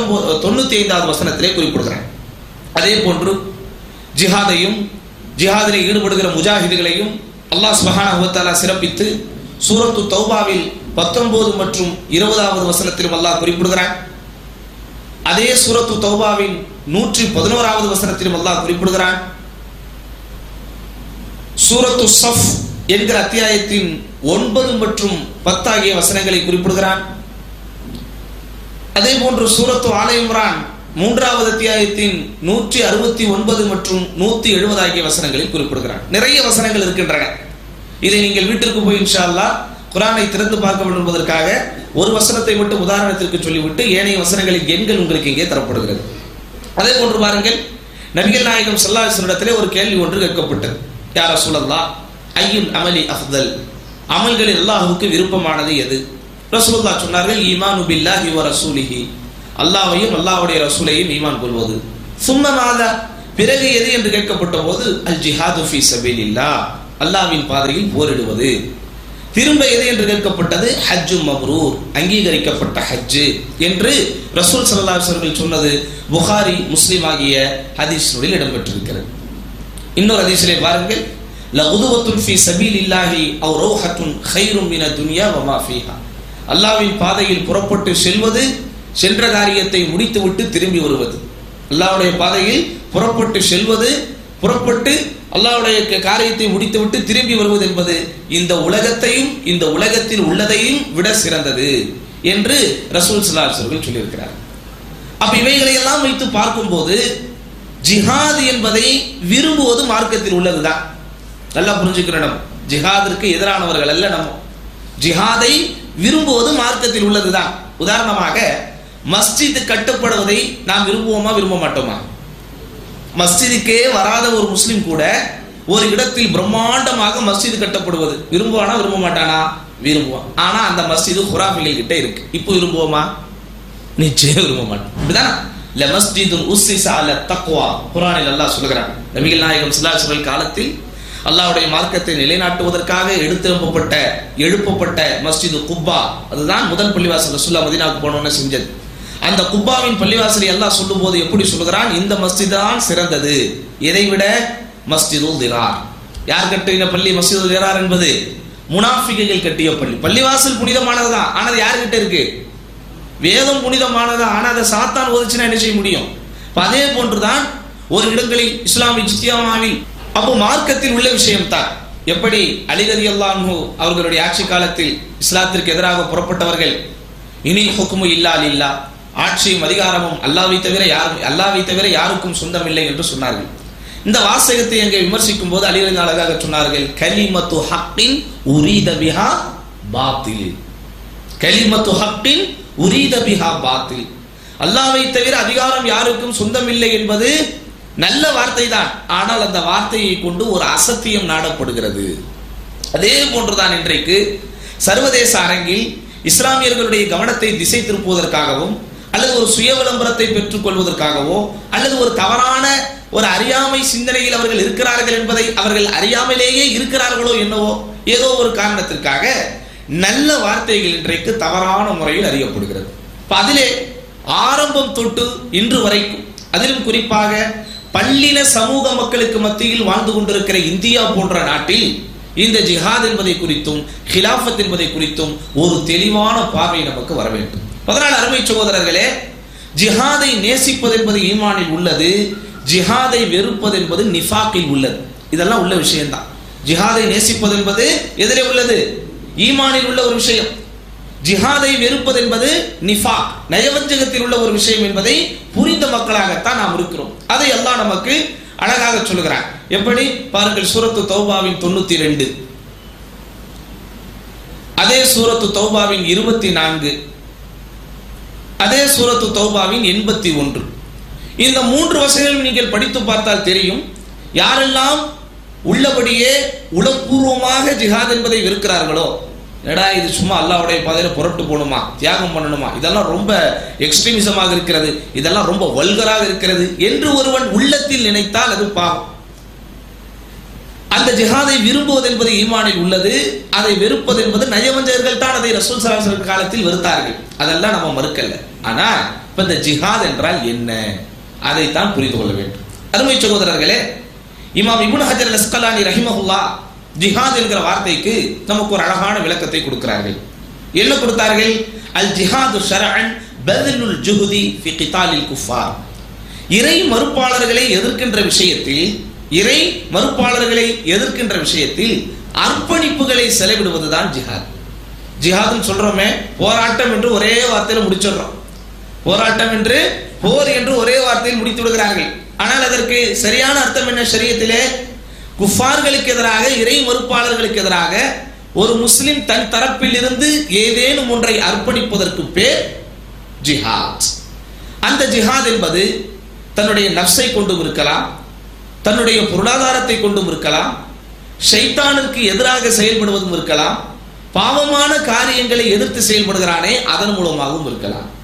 95வது வசனத்திலே குறிப்பிடுகிறான். அதே போன்று ஜிஹாதையும் ஜிஹாதிலே ஈடுபடுகிற முஜாஹிதுகளையும் அல்லாஹ் சுப்ஹானஹு வ தஆலா சிறப்பித்து சூரத்து தௌபாவில் 19 மற்றும் 20வது வசனத்திலும் அல்லாஹ் குறிப்பிடுகிறான். அதே சூரத்து தௌபாவின் 111வது வசனத்திலும் அல்லாஹ் குறிப்பிடுகிறான். சூரத்து ஸஃப் என்கிற அத்தியாயத்தின் 9 மற்றும் 10 ஆகிய வசனங்களை குறிப்பிடுகிறான். அதே போன்று சூரத்து ஆல இம்ரான் 3வது அத்தியாயத்தின் 169 மற்றும் 170 ஆகிய வசனங்களில் குறிப்பிடுகிறான். நிறைய வசனங்கள் இருக்கின்றன. இதை நீங்கள் வீட்டிற்கு போய் இன்ஷா அல்லாஹ் குர்ஆனை திறந்து பார்க்க வேண்டும் என்பதற்காக ஒரு வசனத்தை மட்டும் உதாரணத்திற்கு சொல்லிவிட்டு ஏனைய வசனங்களின் எண்கள் உங்களுக்கு இங்கே தரப்படுகிறது. அதே போன்று பாருங்கள், நபிகள் நாயகம் ஸல்லல்லாஹு அலைஹி வஸல்லம் இடத்திலே ஒரு கேள்வி ஒன்று கேட்கப்பட்டது. யா ரசூலல்லாஹ், ஐயுல் அமலி அஃதல், அமல்களில் அல்லாஹ்வுக்கு விருப்பமானது எது? ரசூலுல்லாஹ் சொன்னார்கள், ஈமானு பில்லாஹி வ ரசூலிஹி, அல்லாஹ்வையும் அல்லாஹ்வுடைய ரசூலையும் ஈமான் கொள்வது. சும்ம மாதா, பிறகு எது என்று கேட்கப்பட்ட போது அல் ஜிஹாது ஃபீ சபீலில்லாஹ், அல்லாஹ்வின் பாதையில் போரிடுவது. திரும்ப எது என்று கேட்கப்பட்டது ஹஜ்ஜு மப்ரூர், அங்கீகரிக்கப்பட்ட ஹஜ்ஜு என்று ரசூல் ஸல்லல்லாஹு அலைஹி வஸல்லம் சொன்னது புகாரி முஸ்லிம் ஆகிய ஹதீஸ்களில் இடம்பெற்றிருக்கிறது. இன்னொரு ஹதீஸிலே பாருங்கள், லகுதுவத்துன் ஃபீ சபீலில்லாஹி அவ் ரௌஹத்துன் கைரும் மின துன்யா வ மா ஃபீஹா, அல்லாஹ்வின் பாதையில் புறப்பட்டு செல்வது, சென்ற காரியத்தை முடித்துவிட்டு திரும்பி வருவது. அல்லாஹ்வுடைய பாதையில் புறப்பட்டு செல்வது, புறப்பட்டு அல்லாஹ்வுடைய காரியத்தை முடித்துவிட்டு திரும்பி வருவது என்பது இந்த உலகத்தையும் இந்த உலகத்தில் உள்ளதையும் விட சிறந்தது என்று ரசூல் ஸல்லல்லாஹு அலைஹி வஸல்லம் சொல்லியிருக்கிறார். அப்ப இவைகளை எல்லாம் வைத்து பார்க்கும்போது ஜிஹாத் என்பதை விரும்புவது மார்க்கத்தில் உள்ளதுதான். நல்லா புரிஞ்சுக்கிறோம். ஜிஹாதிற்கு எதிரானவர்கள் அல்ல நம்ம. ஜிஹாதை விரும்புவது மார்க்கத்தில் உள்ளதுதான். உதாரணமாக மஸ்ஜித் கட்டப்படுவதை நாம் விரும்புவோமா விரும்ப மாட்டோமா? மஸ்ஜிதுக்கே வராத ஒரு முஸ்லிம் கூட ஒரு இடத்தில் பிரம்மாண்டமாக மஸ்ஜித் கட்டப்படுவது விரும்புவானா விரும்ப மாட்டானா? விரும்புவான். ஆனா அந்த மஸ்ஜிது குராஃபிகள் கிட்ட இருக்கு. இப்போ விரும்புவோமா? நிச்சயம் விரும்ப மாட்டோம். அப்படிதானே? லமஸ்ஜிதுன் உஸ்ஸிஸ அலா தக்வா, குர்ஆனில் அல்லாஹ் சொல்கிறான். நபிகள் நாயகம் ஸல்லல்லாஹு அலைஹி வஸல்லம் காலத்தில் அல்லாஹ்வுடைய மார்க்கத்தை நிலைநாட்டுவதற்காக எழுப்பப்பட்ட மஸ்ஜிது குப்பா, அதுதான் முதல் பள்ளிவாசல் ரசூலுல்லாஹ் மதீனாவுக்கு போனோன்னு செஞ்சது. அந்த குப்பாவின் பள்ளிவாசலை அல்லாஹ் சொல்லும் போது எப்படி சொல்கிறான்? இந்த மஸ்ஜித் தான் சிறந்தது. எதை விட? மஸ்ஜிதுல் திரார். யார் கட்டின பள்ளி மஸ்ஜிதுல் திரார் என்பது? முனாஃபிக்குகள் கட்டிய பள்ளி. பள்ளிவாசல் புனிதமானதுதான், ஆனால் யார்கிட்ட இருக்கு? வேதம் புனிதமானதா, ஆனால் அதை சாத்தான் ஓதிச்சுன்னா என்ன செய்ய முடியும்? அதே போன்றுதான் ஒரு இடங்களில் இஸ்லாமிய ஜித்தியாமாவில் அப்போ மார்க்கத்தில் உள்ள விஷயம் தான். எப்படி அலி ரலியல்லாஹு அன்ஹு அவர்களுடைய ஆட்சி காலத்தில் இஸ்லாத்திற்கு எதிராக புறப்பட்டவர்கள் இனில் ஹுக்மு இல்லா லில்லாஹ், ஆட்சியும் அதிகாரமும் அல்லாஹ்வை தவிர யாருக்கும் சொந்தம் இல்லை என்று சொன்னார்கள். இந்த வாசகத்தை அங்கே விமர்சிக்கும் போது அலி ரலியல்லாஹு அழகாக சொன்னார்கள், கலிமத்து ஹக்கின் உரீத பிஹா பாத்தில், கலிமத்து ஹக்கின் உரீத பிஹா பாத்தில், அல்லாஹ்வை தவிர அதிகாரம் யாருக்கும் சொந்தம் இல்லை என்பது நல்ல வார்த்தை தான். ஆனால் அந்த வார்த்தையை கொண்டு ஒரு அசத்தியம் நாடப்படுகிறது. அதே போன்றுதான் இன்றைக்கு சர்வதேச அரங்கில் இஸ்லாமியர்களுடைய கவனத்தை திசை திருப்புவதற்காகவும் அல்லது ஒரு சுய விளம்பரத்தை பெற்றுக் கொள்வதற்காகவோ அல்லது ஒரு தவறான ஒரு அறியாமை சிந்தனையில் அவர்கள் இருக்கிறார்கள் என்பதை அவர்கள் அறியாமலேயே இருக்கிறார்களோ என்னவோ ஏதோ ஒரு காரணத்திற்காக நல்ல வார்த்தைகள் இன்றைக்கு தவறான முறையில் அறியப்படுகிறது. அதிலே ஆரம்பம் தொட்டு இன்று வரைக்கும், அதிலும் குறிப்பாக பல்லின சமூக மக்களுக்கு மத்தியில் வாழ்ந்து கொண்டிருக்கிற இந்தியா போன்ற நாட்டில் இந்த ஜிஹாத் என்பதை குறித்தும் ஹிலாஃபத் என்பதை குறித்தும் ஒரு தெளிவான பார்வை நமக்கு வர வேண்டும். அதனால் அருமை சகோதரர்களே, ஜிஹாதை நேசிப்பது என்பது ஈமானில் உள்ளது, ஜிஹாதை வெறுப்பது என்பது நிஃபாக்கில் உள்ளது. இதெல்லாம் உள்ள விஷயம்தான். ஜிஹாதை நேசிப்பது என்பது எதிரே உள்ளது? ஈமானில் உள்ள ஒரு விஷயம். ஜிஹாதை வெறுப்பது என்பது நிஃபாக், நயவஞ்சகத்தில் உள்ள ஒரு விஷயம் என்பதை புரிந்த மக்களாகத்தான் நாம் இருக்கிறோம். அதை அல்லாஹ் நமக்கு அழகாக சொல்லுகிறான். எப்படி பாருங்கள், சூரத்து தௌபாவின் 92, அதே சூரத்து தௌபாவின் 24, அதே சூரத்து தௌபாவின் 81. இந்த 3 வசனங்களும் நீங்கள் படித்து பார்த்தால் தெரியும், யாரெல்லாம் உள்ளபடியே உளப்பூர்வமாக ஜிஹாத் என்பதை வெறுக்கிறார்களோ, என்னடா இது சும்மா அல்லாஹ்வுடைய பாதையில புறப்பட்டு போகணுமா, தியாகம் பண்ணணுமா, இதெல்லாம் ரொம்ப எக்ஸ்ட்ரீமிசமாக இருக்கிறது, இதெல்லாம் ரொம்ப வல்கராக இருக்கிறது என்று ஒருவன் உள்ளத்தில் நினைத்தால் அது பாவம். அந்த ஜிஹாதை விரும்புவது என்பது ஈமானில் உள்ளது, அதை வெறுப்பது என்பது நயவஞ்சகர்கள் தான் அதை ரசூல் ஸல்லல்லாஹு அலைஹி வஸல்லம் காலத்தில் வெறுத்தார்கள். அதெல்லாம் நம்ம மறுக்கல. ஆனா இப்ப இந்த ஜிஹாத் என்றால் என்ன, அதைத்தான் புரிந்து கொள்ள வேண்டும். அருமை சகோதரர்களே, இமாம் இப்னு ஹஜர் அல்-அஸ்கலானி ரஹிமஹுல்லாஹ் ஜிஹாத் என்கிற வார்த்தைக்கு நமக்கு ஒரு அழகான விளக்கத்தை கொடுக்கிறார்கள். என்ன கொடுத்தார்கள்? அல் ஜிஹாது ஷர்அன் பذلுல் ஜுஹ்தி ஃபி கிதாலில் குஃபார். இறை மறுப்பாளர்களை எதிர்க்கின்ற விஷயத்தில் அர்ப்பணிப்புகளை செலவிடுவதுதான் ஜிஹாத். ஜிஹாத்னு சொல்றோமே, போராட்டம் என்று ஒரே வார்த்தையில முடிச்சிடுறோம். போராட்டம் என்று போர் என்று ஒரே வார்த்தையில் முடித்து விடுகிறார்கள். ஆனால் அதற்கு சரியான அர்த்தம் என்ன? ஷரியத்திலே குஃபார்களுக்கு எதிராக, இறை மறுப்பாளர்களுக்கு எதிராக ஒரு முஸ்லிம் தன் தரப்பில் இருந்து ஏதேனும் ஒன்றை அர்ப்பணிப்பதற்கு பேர் ஜிஹாத். அந்த ஜிஹாத் என்பது தன்னுடைய நஃப்ஸை கொண்டும் இருக்கலாம், தன்னுடைய பொருளாதாரத்தை கொண்டும் இருக்கலாம், ஷைத்தானுக்கு எதிராக செயல்படுவதும் இருக்கலாம், பாவமான காரியங்களை எதிர்த்து செயல்படுகிறானே அதன் மூலமாகவும் இருக்கலாம்.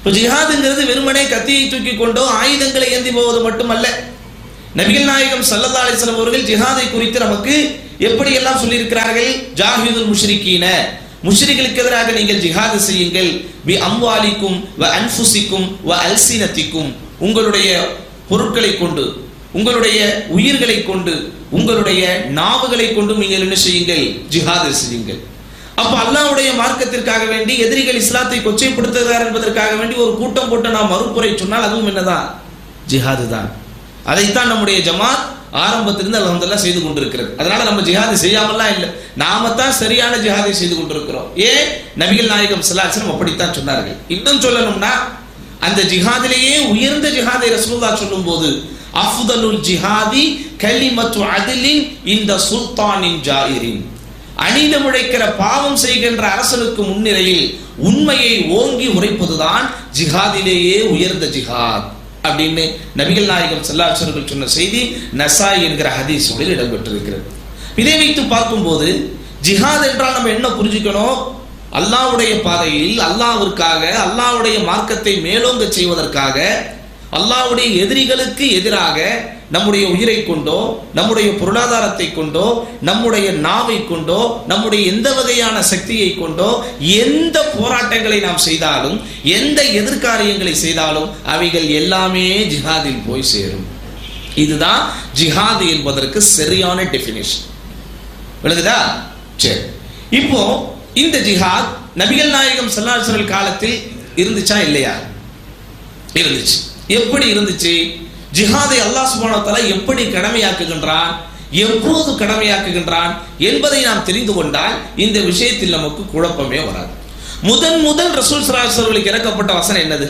இப்போ ஜிஹாதுங்கிறது வெறுமனே கத்தியை தூக்கி கொண்டோ ஆயுதங்களை ஏந்தி போவது மட்டுமல்ல. நபிகள் நாயகம் ஸல்லல்லாஹு அலைஹி வஸல்லம் அவர்கள் ஜிஹாதை குறித்து நமக்கு எப்படியெல்லாம் சொல்லியிருக்கிறார்கள்? ஜாஹிதுல் முஷ்ரிகீன, முஷ்ரிக்களுக்கு எதிராக நீங்கள் ஜிஹாது செய்யுங்கள். பி அம்வாலிக்கும் வ அன்ஃபுசிக்கும் வ அல்சினத்திக்கும், உங்களுடைய பொருட்களை கொண்டு, உங்களுடைய உயிர்களை கொண்டு, உங்களுடைய நாவுகளை கொண்டு நீங்கள் என்ன செய்யுங்கள்? ஜிஹாது செய்யுங்கள். அப்ப அல்லாஹ்வுடைய மார்க்கத்திற்காக வேண்டி எதிரிகள் இஸ்லாத்தை கொச்சைப்படுத்துகிறார் என்பதற்காக வேண்டி ஒரு கூட்டம் போட்டு நாம் மறுப்புரை சொன்னால் அதுவும் என்னதான்? ஜிஹாது தான். அதைத்தான் நம்முடைய ஜமாத் ஆரம்பத்திலிருந்து அல்ஹம்துலில்லாஹ் செய்து கொண்டிருக்கிறது. அதனால நம்ம ஜிஹாது செய்யாமலாம் இல்லை, நாம தான் சரியான ஜிஹாதை செய்து கொண்டிருக்கிறோம். ஏன்? நபிகள் நாயகம் ஸல்லல்லாஹு அலைஹி வஸல்லம் அப்படித்தான் சொன்னார்கள். இன்னும் சொல்லணும்னா அந்த ஜிஹாதிலேயே உயர்ந்த ஜிஹாதை ரசூலுல்லாஹ் சொல்லும் போது அஃதலுல் ஜிஹாதி கலிமத்து அத்லின் இந்த சுல்தானின் ஜாயிரின், அநீதம் இழைக்கிற பாவம் செய்கின்ற அரசனுக்கு முன்னிலையில் உண்மையை ஓங்கி உரைப்பதுதான் ஜிஹாதிலேயே உயர்ந்த ஜிஹாத் அப்படின்னு நபிகள் நாயகம் ஸல்லல்லாஹு அலைஹி வஸல்லம் சொன்ன செய்தி நசாய் என்கிற ஹதீஸில் இடம்பெற்றிருக்கிறது. இதை வைத்து பார்க்கும்போது ஜிஹாத் என்றால் நம்ம என்ன புரிஞ்சுக்கணும்? அல்லாஹ்வுடைய பாதையில் அல்லாஹ்விற்காக அல்லாஹ்வுடைய மார்க்கத்தை மேலோங்க செய்வதற்காக அல்லாஹ்வுடைய எதிரிகளுக்கு எதிராக நம்முடைய உயிரை கொண்டோ, நம்முடைய பொருளாதாரத்தை கொண்டோ, நம்முடைய நாவை கொண்டோ, நம்முடைய எந்த வகையான சக்தியை கொண்டோ எந்த போராட்டங்களை நாம் செய்தாலும், எந்த எதிர்காரியங்களை செய்தாலும் அவைகள் எல்லாமே ஜிஹாதில் போய் சேரும். இதுதான் ஜிஹாது என்பதற்கு சரியான டெஃபினிஷன். விளங்குதா? சரி, இப்போ இந்த ஜிஹாத் நபிகள் நாயகம் ஸல்லல்லாஹு அலைஹி வஸல்லம் காலத்தில் இருந்துச்சா இல்லையா? இருந்துச்சு. எப்படி இருந்துச்சு? ஜிஹாதை அல்லாஹ் சுப்ஹானஹு வ தஆலா எப்படி கடமையாக்குகின்றான், எப்போது கடமையாக்குகின்றான் என்பதை நாம் தெரிந்து கொண்டால் இந்த விஷயத்தில் நமக்கு குழப்பமே வராது. முதல் ரசூல் ஸல்லல்லாஹு அலைஹி வஸல்லம் இறக்கப்பட்ட வசனம் என்னது?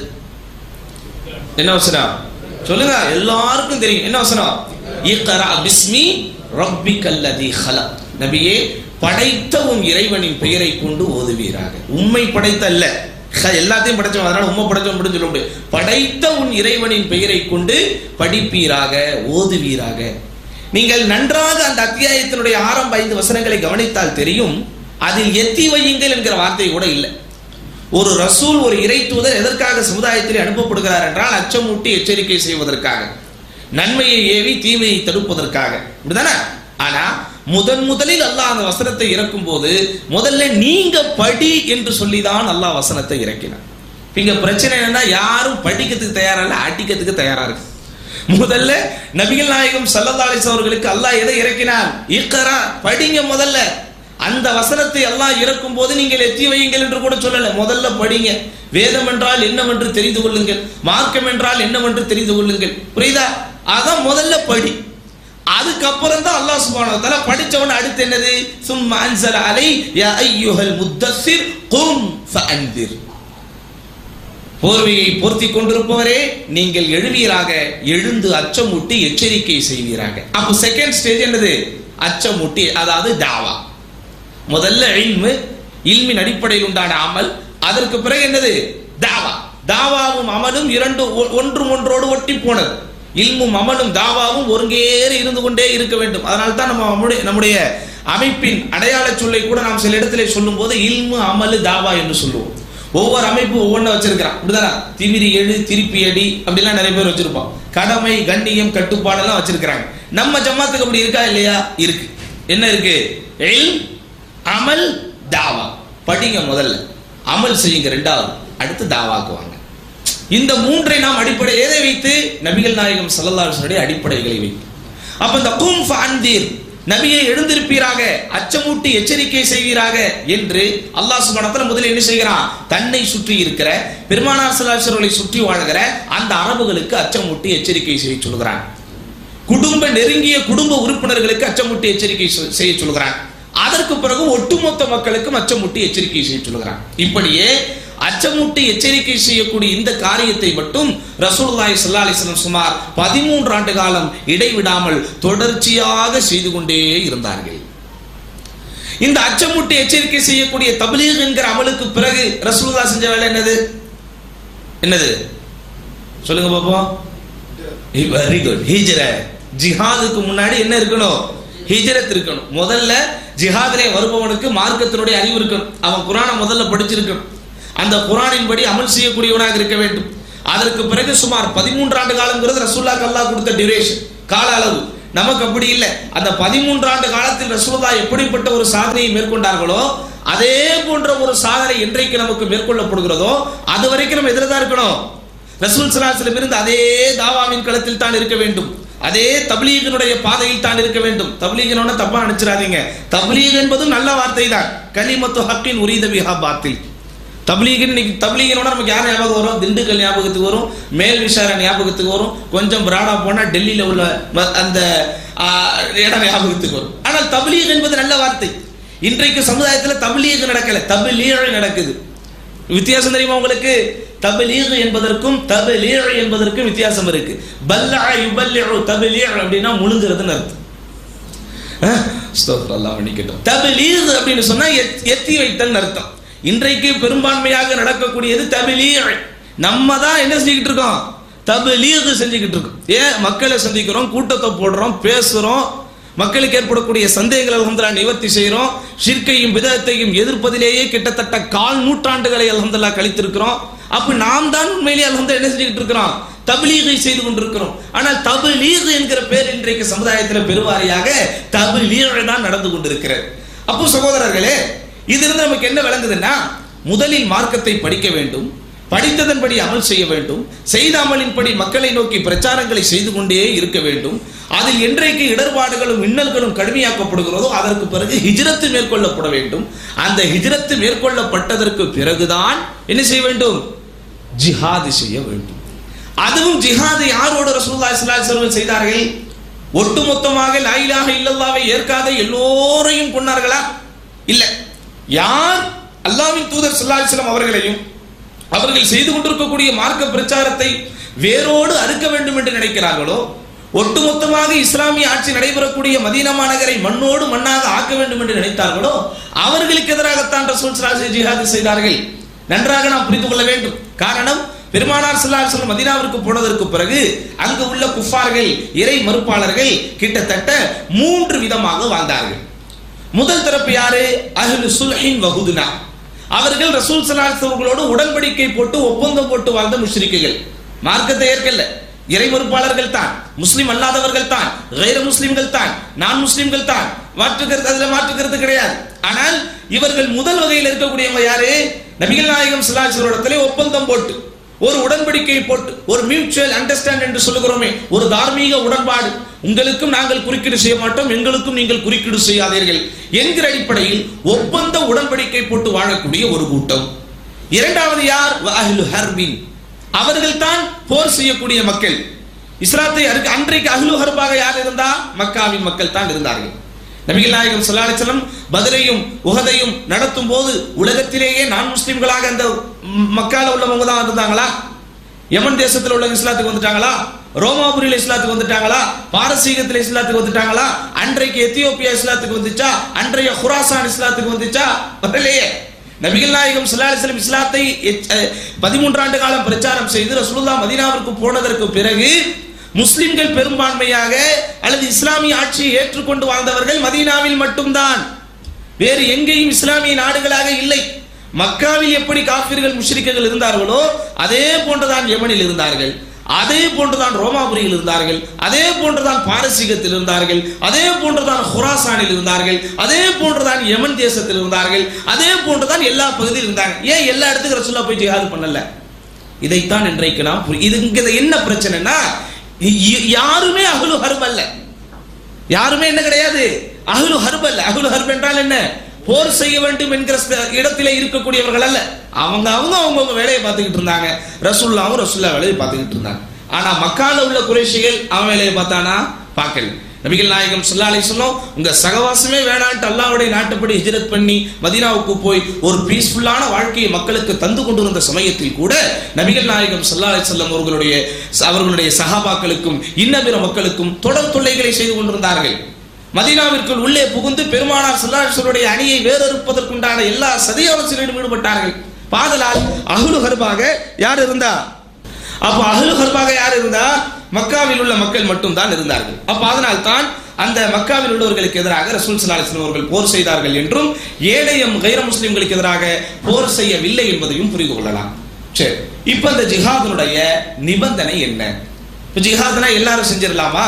என்ன வசனம் சொல்லுங்க? எல்லாருக்கும் தெரியும். என்ன வசனம்? இக்ரா பிஸ்மி ரப்பிக்கல்லதி ஹலக். நபியே, படைத்த உன் இறைவனின் பெயரை கொண்டு ஓதுவீராக. உம்மை படைத்த அல்ல, எல்லாத்தையும் படைச்சவன், அதனால உம்மை படைச்சவன் மட்டும் சொல்ல முடியாது. படைத்த உன் இறைவனின் பெயரை கொண்டு படிப்பீராக, ஓதுவீராக. நீங்கள் நன்றாக அந்த அத்தியாயத்தினுடைய ஆரம்ப 5 வசனங்களை கவனித்தால் தெரியும், அதில் எத்தி வையுங்கள் என்கிற வார்த்தை கூட இல்லை. ஒரு ரசூல், ஒரு இறை தூதர் எதற்காக சமுதாயத்தில் அனுப்பப்படுகிறார் என்றால் அச்சமூட்டி எச்சரிக்கை செய்வதற்காக, நன்மையை ஏவி தீமையை தடுப்பதற்காக, இப்படிதானே? ஆனா முதலில் அல்லாஹ் அந்த வசனத்தை இறக்கும் போது முதல்ல நீங்க படி என்று சொல்லிதான் அல்லாஹ் வசனத்தை இறக்கினார். இங்க பிரச்சனை என்னன்னா, யாரும் படிக்கிறதுக்கு தயாரா இல்ல, அடிக்கிறதுக்கு தயாரா இருக்கு. முதல்ல நபிகள் நாயகம் ஸல்லல்லாஹு அலைஹி வஸல்லம் அவர்களுக்கு அல்லாஹ் எதை இறக்கினார்? இக்ரா, படிங்க. முதல்ல அந்த வசனத்தை அல்லாஹ் இறக்கும் போது நீங்கள் எத்தி வையுங்கள் என்று கூட சொல்லல, முதல்ல படிங்க. வேதம் என்றால் என்னவென்று தெரிந்து கொள்ளுங்கள், மார்க்கம் என்றால் என்னவென்று தெரிந்து கொள்ளுங்கள். புரியுதா? அதான் முதல்ல படி. அதுக்கப்புறம் தான் அல்லாஹ் சுப்ஹானஹு வ தஆலா படிச்சவன அடுத்து என்னது? சும்ம அன்ஸல அலை யா அய்யுஹல் முத்தஸ்ஸிர் கும் ஃபஅன்திர். போர்வையை போர்த்தி கொண்டிருப்பவரே, நீங்கள் எழுவீராக, எழுந்து அச்சமூட்டி எச்சரிக்கை செய்வீராக. அப்ப செகண்ட் ஸ்டேஜ் என்னது? அச்சமூட்டி, அதாவது தாவா. முதல்ல இல்மின் அடிப்படையில் உண்டான அமல், அதற்கு பிறகு என்னது? தாவா. தாவாவும் அமலும் ஒன்றும் ஒன்றோடு ஒட்டி போனது. இல்மும் அமலும் தாவாவும் ஒருங்கேறி இருந்து கொண்டே இருக்க வேண்டும். அதனால தான் நம்முடைய அமைப்பின் அடையாள சொல்லை கூட நாம் சில இடத்துல சொல்லும் போது இல்மு அமலு தாவா என்று சொல்லுவோம். ஒவ்வொரு அமைப்பு ஒவ்வொன்றை வச்சிருக்கிறான், இப்படிதானா? திமிரி எழு, திருப்பி அடி, அப்படிலாம் நிறைய பேர் வச்சிருப்போம். கடமை, கண்ணியம், கட்டுப்பாடெல்லாம் வச்சிருக்கிறாங்க. நம்ம ஜமாத்துக்கு அப்படி இருக்கா இல்லையா? இருக்கு. என்ன இருக்கு? இல்ம், அமல், தாவா. படிங்க முதல்ல, அமல் செய்யுங்க ரெண்டாவது, அடுத்து தாவாக்குவாங்க. இந்த மூன்றை நாம் அடிப்படை எதை வைத்து? நபிகள் நாயகம் ஸல்லல்லாஹு அலைஹி வஸல்லம் அடிப்படைகளை வைத்து. அப்ப இந்த கும் ஃபஅன்திர், நபியை எழுந்திருப்பீராக, அச்சமூட்டி எச்சரிக்கை செய்வீராக என்று அல்லாஹ் சுப்ஹானஹு வ தஆலா முதலில் என்ன செய்கிறான்? தன்னை சுற்றி இருக்கிற பெருமானார் ஸல்லல்லாஹு அலைஹி வஸல்லம் சுற்றி வாழ்கிற அந்த அரபுகளுக்கு அச்சமூட்டி எச்சரிக்கை செய்ய சொல்கிறான். நெருங்கிய குடும்ப உறுப்பினர்களுக்கு அச்சமூட்டி எச்சரிக்கை செய்ய சொல்கிறான். அதற்கு பிறகு ஒட்டுமொத்த மக்களுக்கும் அச்சமூட்டி எச்சரிக்கை செய்ய சொல்கிறான். இப்படியே அச்சமூட்டி எச்சரிக்கை செய்யக்கூடிய இந்த காரியத்தை மட்டும் ரசூலுல்லாஹி ஸல்லல்லாஹு அலைஹி வஸல்லம் சுமார் 13 ஆண்டு காலம் இடைவிடாமல் தொடர்ச்சியாக செய்து கொண்டே இருந்தார்கள். இந்த அச்சமூட்டி எச்சரிக்கை செய்யக்கூடிய தப்லீக் என்கிற அமலுக்கு பிறகு ரசூலுல்லாஹ் செஞ்ச வேலை என்னது சொல்லுங்க பாப்போம். Very good. ஹிஜ்ரத். ஜிஹாதுக்கு முன்னாடி என்ன இருக்கணும்? ஹிஜ்ரத் இருக்கணும். முதல்ல ஜிஹாதிலே வருபவனுக்கு மார்க்கத்தினுடைய அறிவு இருக்கணும். அவன் குர்ஆனை முதல்ல படிச்சிருக்கணும். அந்த குர்ஆனின்படி அமல் செய்யக்கூடியவனாக இருக்க வேண்டும். அதற்கு பிறகு சுமார் 13 ஆண்டு காலம்ங்கிறது ரசூலுல்லாஹ்க்கு அல்லாஹ் கொடுத்த டியூரேஷன், கால அளவு. நமக்கு அப்படி இல்லை. அந்த 13 ஆண்டு காலத்தில் ரசூலுல்லாஹ் எப்படிப்பட்ட ஒரு சாதனையை மேற்கொண்டார்களோ அதே போன்ற ஒரு சாதனை இன்றைக்கு நமக்கு மேற்கொள்ளப்படுகிறதோ அது வரைக்கும் நம்ம எதிர தான் இருக்கணும். ரசூல் ஸல்லல்லாஹு அலைஹி வஸல்லம் இருந்து அதே தாவாவின் களத்தில் தான் இருக்க வேண்டும், அதே தப்லீகினுடைய பாதையில் தான் இருக்க வேண்டும். தப்லீகினோட தப்பா நினைச்சிடாதீங்க. தப்லீக் என்பதும் நல்ல வார்த்தை தான். கலிமத்து ஹக்கின் உரீத பிஹா பாத்தில். தப்லீகினோட நமக்கு யார் ஞாபகம் வரும்? திண்டுக்கல் ஞாபகத்துக்கு வரும், மேல் விசாரணை ஞாபகத்துக்கு வரும், கொஞ்சம் பிராடா போனா டெல்லியில உள்ள அந்த இடம் ஞாபகத்துக்கு வரும். ஆனால் தப்லீக் என்பது நல்ல வார்த்தை. இன்றைக்கு சமுதாயத்தில் தப்லீக் நடக்கல, தப்லீக் நடக்குது. வித்தியாசம் தெரியுமா உங்களுக்கு? தப்லீக் என்பதற்கும் தப்லீக் என்பதற்கும் வித்தியாசம் இருக்கு. பல்லா யுபல்லிஉ தப்லீக் அப்படினா முழுங்குறதுன்னு அர்த்தம். அஸ்தக்ஃபிருல்லாஹ் மன்னிக்கட்டும். தப்லீக் அப்படினு சொன்னா எத்தி வைத்தல் அர்த்தம். இன்றைக்கு பெரும்பான்மையாக நடக்கக்கூடியது தப்லீக். நம்ம தான் என்ன செஞ்சுக்கிட்டு இருக்கோம்? தப்லீக் செஞ்சுக்கிட்டு இருக்கோம். ஏன்? மக்களை சந்திக்கிறோம், கூட்டத்தை போடுறோம், பேசுறோம், மக்களுக்கு ஏற்படக்கூடிய சந்தேகங்கள் அல்ஹம்துலில்லாஹ் நிவர்த்தி செய்கிறோம். ஷிர்கையும் பிதஅத்தையும் எதிர்ப்பதிலேயே கிட்டத்தட்ட 4 நூற்றாண்டுகளை அல்ஹம்துலில்லாஹ் கழித்திருக்கிறோம். அப்ப நாம் தான் உண்மையிலேயே அல்ஹம்துலில்லாஹ் என்ன செஞ்சுக்கிட்டு இருக்கிறோம்? தப்லீகை செய்து கொண்டிருக்கிறோம். ஆனால் தப்லீக் என்கிற பேர் இன்றைக்கு சமுதாயத்தில் பெருவாரியாக தப்லீக் தான் நடந்து கொண்டிருக்கிறது. அப்போ சகோதரர்களே, இதிலிருந்து நமக்கு என்ன விளங்குதுன்னா, முதலில் மார்க்கத்தை படிக்க வேண்டும், படித்ததன்படி அமல் செய்ய வேண்டும், செய்த அமலின்படி மக்களை நோக்கி பிரச்சாரங்களை செய்து கொண்டே இருக்க வேண்டும். அதில் என்றைக்கு இடர்பாடுகளும் இன்னல்களும் கடுமையாக்கப்படுகிறதோ அதற்கு பிறகு ஹிஜ்ரத்து மேற்கொள்ளப்பட வேண்டும். அந்த ஹிஜ்ரத்து மேற்கொள்ளப்பட்டதற்கு பிறகுதான் என்ன செய்ய வேண்டும்? ஜிஹாது செய்ய வேண்டும். அதுவும் ஜிஹாது யாரோடு ரசூலுல்லாஹி ஸல்லல்லாஹு அலைஹி வஸல்லம் செய்தார்கள்? ஒட்டுமொத்தமாக லா இலாஹ இல்லல்லாஹ்வை ஏற்காத எல்லோரையும் கொன்னார்களா? இல்ல. யார் அல்லாஹ்வின் தூதர் ஸல்லல்லாஹு அலைஹி வஸல்லம் அவர்களையும் அவர்கள் செய்து கொண்டிருக்கக்கூடிய மார்க்க பிரச்சாரத்தை வேரோடு அறுக்க வேண்டும் என்று நினைக்கிறார்களோ, ஒட்டுமொத்தமாக இஸ்லாமிய ஆட்சி நடைபெறக்கூடிய மதீனா மாநகரை மண்ணோடு மண்ணாக ஆக்க வேண்டும் என்று நினைத்தார்களோ அவர்களுக்கு எதிராகத்தான் ரசூல் ஸல்லல்லாஹு அலைஹி வஸல்லம் ஜிஹாது செய்தார்கள். நன்றாக நாம் புரிந்து கொள்ள வேண்டும். காரணம், பெருமானார் ஸல்லல்லாஹு அலைஹி வஸல்லம் மதீனாவிற்கு போனதற்கு பிறகு அங்கு உள்ள குஃபார்கள், இறை மறுப்பாளர்கள் கிட்டத்தட்ட 3 விதமாக வாழ்ந்தார்கள். முதல் தரப்பு யாரு? அஹ்லு சுல்ஹின் வஹுதுனா. அவர்கள் ரசூல் ஸல்லல்லாஹு அலைஹி வஸல்லம் உடன்படிக்கை போட்டு ஒப்பந்தம் போட்டு வாழ்ந்த முஷ்ரிக்குகள். மார்க்கத்தை ஏற்கல்ல, இறை மறுப்பாளர்கள் தான், முஸ்லிம் அல்லாதவர்கள் தான், கைர முஸ்லிம்கள் தான், நான் முஸ்லிம்கள் தான், மாற்றுக்கிறது கிடையாது. ஆனால் இவர்கள் முதல் வகையில் இருக்கக்கூடியவங்க யாரு? நபிகள் நாயகம் ஸல்லல்லாஹு அலைஹி வஸல்லம் ஒப்பந்தம் போட்டு, ஒரு உடன்படிக்கை போட்டு, ஒரு மியூச்சுவல் அண்டர்ஸ்டாண்ட் என்று சொல்லுகிறோமே, ஒரு தார்மீக உடன்பாடு, உங்களுக்கும் நாங்கள் குறுக்கீடு செய்ய மாட்டோம், எங்களுக்கும் நீங்கள் குறுக்கீடு செய்யாதீர்கள் என்கிற அடிப்படையில் ஒப்பந்த உடன்படிக்கை போட்டு வாழக்கூடிய ஒரு கூட்டம். இரண்டாவது யார்? அஹ்லு ஹர்பின். அவர்கள் தான் போர் செய்யக்கூடிய மக்கள். இஸ்லாத்தை அன்றைக்கு அஹ்லு ஹர்பாக யார் இருந்தா? மக்காவின் மக்கள் தான் இருந்தார்கள். நபிகள் நாயகம் ஸல்லல்லாஹு அலைஹி வஸல்லம் பத்ரையும் உஹதையும் நடத்தும் போது உலகத்திலேயே நான் முஸ்லிம்களாக அந்த மக்கால உள்ளவங்க தான் இருந்தாங்களா? யமன் தேசத்தில் உள்ள இஸ்லாத்துக்கு வந்துட்டாங்களா? ரோமாபுரியில் இஸ்லாத்துக்கு வந்துட்டாங்களா? பாரசீகத்தில் இஸ்லாத்துக்கு வந்துட்டாங்களா? அன்றைக்கு எத்தியோப்பியா இஸ்லாத்துக்கு வந்துச்சா? அன்றைய குராசான் இஸ்லாத்துக்கு வந்துச்சா? வரலையே. நபிகள் நாயகம் ஸல்லல்லாஹு அலைஹி வஸல்லம் இஸ்லாத்தை 13 ஆண்டு காலம் பிரச்சாரம் செய்து ரசூலுல்லாஹ் மதீனாவிற்கு போனதற்கு பிறகு முஸ்லிம்கள் பெரும்பான்மையாக அல்லது இஸ்லாமிய ஆட்சியை ஏற்றுக்கொண்டு வாழ்ந்தவர்கள் மதீனாவில் மட்டும்தான். வேறு எங்கேயும் இஸ்லாமிய நாடுகளாக இல்லை. மக்காவில் எப்படி காஃபிர்கள் முஷ்ரிக்குகள் இருந்தார்களோ அதே போன்றுதான் யமனில் இருந்தார்கள், அதே போன்றுதான் ரோமாபுரியில் இருந்தார்கள், அதே போன்றுதான் பாரசீகத்தில் இருந்தார்கள், அதே போன்றுதான் குராசானில் இருந்தார்கள், அதே போன்றுதான் யமன் தேசத்தில் இருந்தார்கள், அதே போன்றுதான் எல்லா பகுதியில் இருந்தாங்க. ஏன் எல்லா இடத்துக்கு ரசூலுல்லாஹ் போய் ஜிஹாது பண்ணல? இதைத்தான் இன்றைக்கு நாம் இது என்ன பிரச்சனைனா, யாருமே அஹ்லு ஹர்ப் அல்ல. யாருமே என்ன கிடையாது? அஹ்லு ஹர்ப் அல்ல. அஹ்லு ஹர்ப் என்றால் என்ன? போர் செய்ய வேண்டும் என்கிற இடத்திலே இருக்கக்கூடியவர்கள் அல்ல. அவங்க வேலையை பார்த்துக்கிட்டு இருந்தாங்க. ரசூலுல்லாஹ் வேலையை பார்த்துக்கிட்டு இருந்தாங்க. ஆனா மக்கால உள்ள குறைஷிகள் அவன் வேலையை பார்த்தானா? பார்க்கல. நபிகள் நாயகம் ஸல்லல்லாஹு அலைஹி வஸல்லம் உங்க சகவாசமே வேணான்ட்டு அல்லாஹ்வுடைய நாட்டுப்படி ஹிஜ்ரத் பண்ணி மதீனாவுக்கு போய் ஒரு பீஸ்ஃபுல்லான வாழ்க்கையை மக்களுக்கு தந்து கொண்டிருந்த சமயத்தில் கூட நபிகள் நாயகம் ஸல்லல்லாஹு அலைஹி வஸல்லம் அவர்களுடைய சஹாபாக்களுக்கும் இன்னபிற மக்களுக்கும் தொடர் தொல்லைகளை செய்து கொண்டிருந்தார்கள். மதீனாவிற்குள் உள்ளே புகுந்து பெருமானார் ஸல்லல்லாஹு அலைஹி வஸல்லம் அணியை வேறறுப்பதற்குண்டான எல்லா சதியாலோசனையிலும் ஈடுபட்டார்கள். பாதலால் அஹ்லு ஹர்பாக யார் இருந்தா? அப்ப அஹ்லு ஹர்பாக யார் இருந்தா? மக்காவில் உள்ள மக்கள் மட்டும் தான் இருந்தார்கள். அப்ப அதனால் தான் அந்த மக்காவில் உள்ளவர்களுக்கு எதிராக ரசூல் ஸல்லல்லாஹு அலைஹி வஸல்லம் அவர்கள் போர் செய்தார்கள் என்றும் ஏனைய கைர முஸ்லிம்களுக்கு எதிராக போர் செய்யவில்லை என்பதையும் புரிந்து கொள்ளலாம். சரி, இப்ப இந்த ஜிஹாதுடைய நிபந்தனை என்ன? இப்ப ஜிஹாத்னா எல்லாரும் செஞ்சிடலாமா?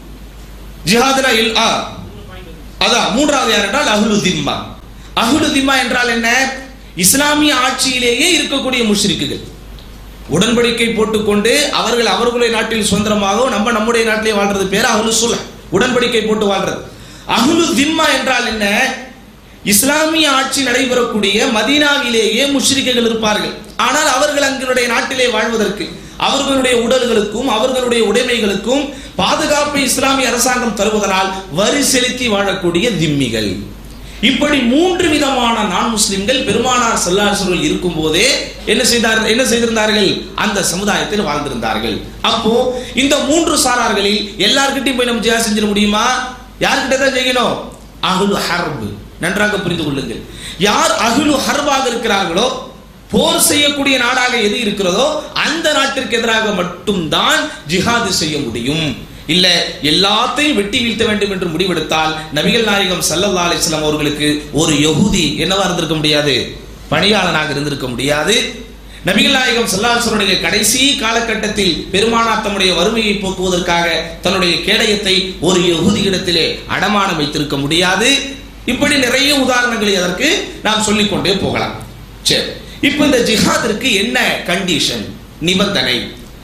ஜிஹாத்னா அதான் மூன்றாவது யார் என்றால் அஹ்லு திம்மா. அஹ்லு திம்மா என்றால் என்ன? இஸ்லாமிய ஆட்சியிலேயே இருக்கக்கூடிய முஷ்ரிக்குகள். உடன்படிக்கை போட்டுக்கொண்டு அவர்களுடைய நாட்டில் சுதந்திரமாக நம்முடைய நாட்டிலே வாழ்றது பேர் அஹ்லு சுல்ஹ், உடன்படிக்கை போட்டு வாழ்றது. அஹ்லு திம்மா என்றால் என்ன? இஸ்லாமிய ஆட்சி நடைபெறக்கூடிய மதீனாவிலேயே முஷ்ரிக்குகள் இருப்பார்கள். ஆனால் அவர்கள் அங்களுடைய நாட்டிலே வாழ்வதற்கு அவர்களுடைய உடல்களுக்கும் அவர்களுடைய உடைமைகளுக்கும் பாதுகாப்பை இஸ்லாமிய அரசாங்கம் தருவதனால் வரி செலுத்தி வாழக்கூடிய திம்மிகள். இப்படி மூன்று விதமான நான் முஸ்லிம்கள் பெருமானார் ஸல்லல்லாஹு அலைஹி வஸல்லம் இருக்கும் போதே என்ன செய்திருந்தார்கள்? அந்த சமுதாயத்தில் வாழ்ந்திருந்தார்கள். அப்போ இந்த மூன்று சாரார்களில் எல்லார்கிட்டையும் போய் நம்ம ஜிஹாத் செஞ்சிட முடியுமா? யார்கிட்ட தான் செய்யணும்? அஹ்லு ஹர்ப். நன்றாக புரிந்து கொள்ளுங்கள். யார் அஹ்லு ஹர்பாக இருக்கிறார்களோ, போர் செய்யக்கூடிய நாடாக எது இருக்கிறதோ அந்த நாட்டிற்கு எதிராக மட்டும்தான் ஜிஹாது செய்ய முடியும். இல்ல எல்லாத்தையும் வெட்டி வீழ்த்த வேண்டும் என்று முடிவெடுத்தால் நபிகள் நாயகம் ஸல்லல்லாஹு அலைஹி வஸல்லம் அவர்களுக்கு ஒரு யஹூதி என்னவா இருந்திருக்க முடியாது? பணியாளனாக இருந்திருக்க முடியாது. நபிகள் நாயகம் ஸல்லல்லாஹு அலைஹி வஸல்லம் கடைசி காலகட்டத்தில் பெருமானார் தம்முடைய வறுமையை போக்குவதற்காக தன்னுடைய கேடயத்தை ஒரு யஹூதியிடத்திலே அடமானம் வைத்திருக்க முடியாது. இப்படி நிறைய உதாரணங்களை அதற்கு நாம் சொல்லிக்கொண்டே போகலாம். சரி, இப்ப இந்த ஜிஹாதிற்கு என்ன கண்டிஷன், நிபந்தனை?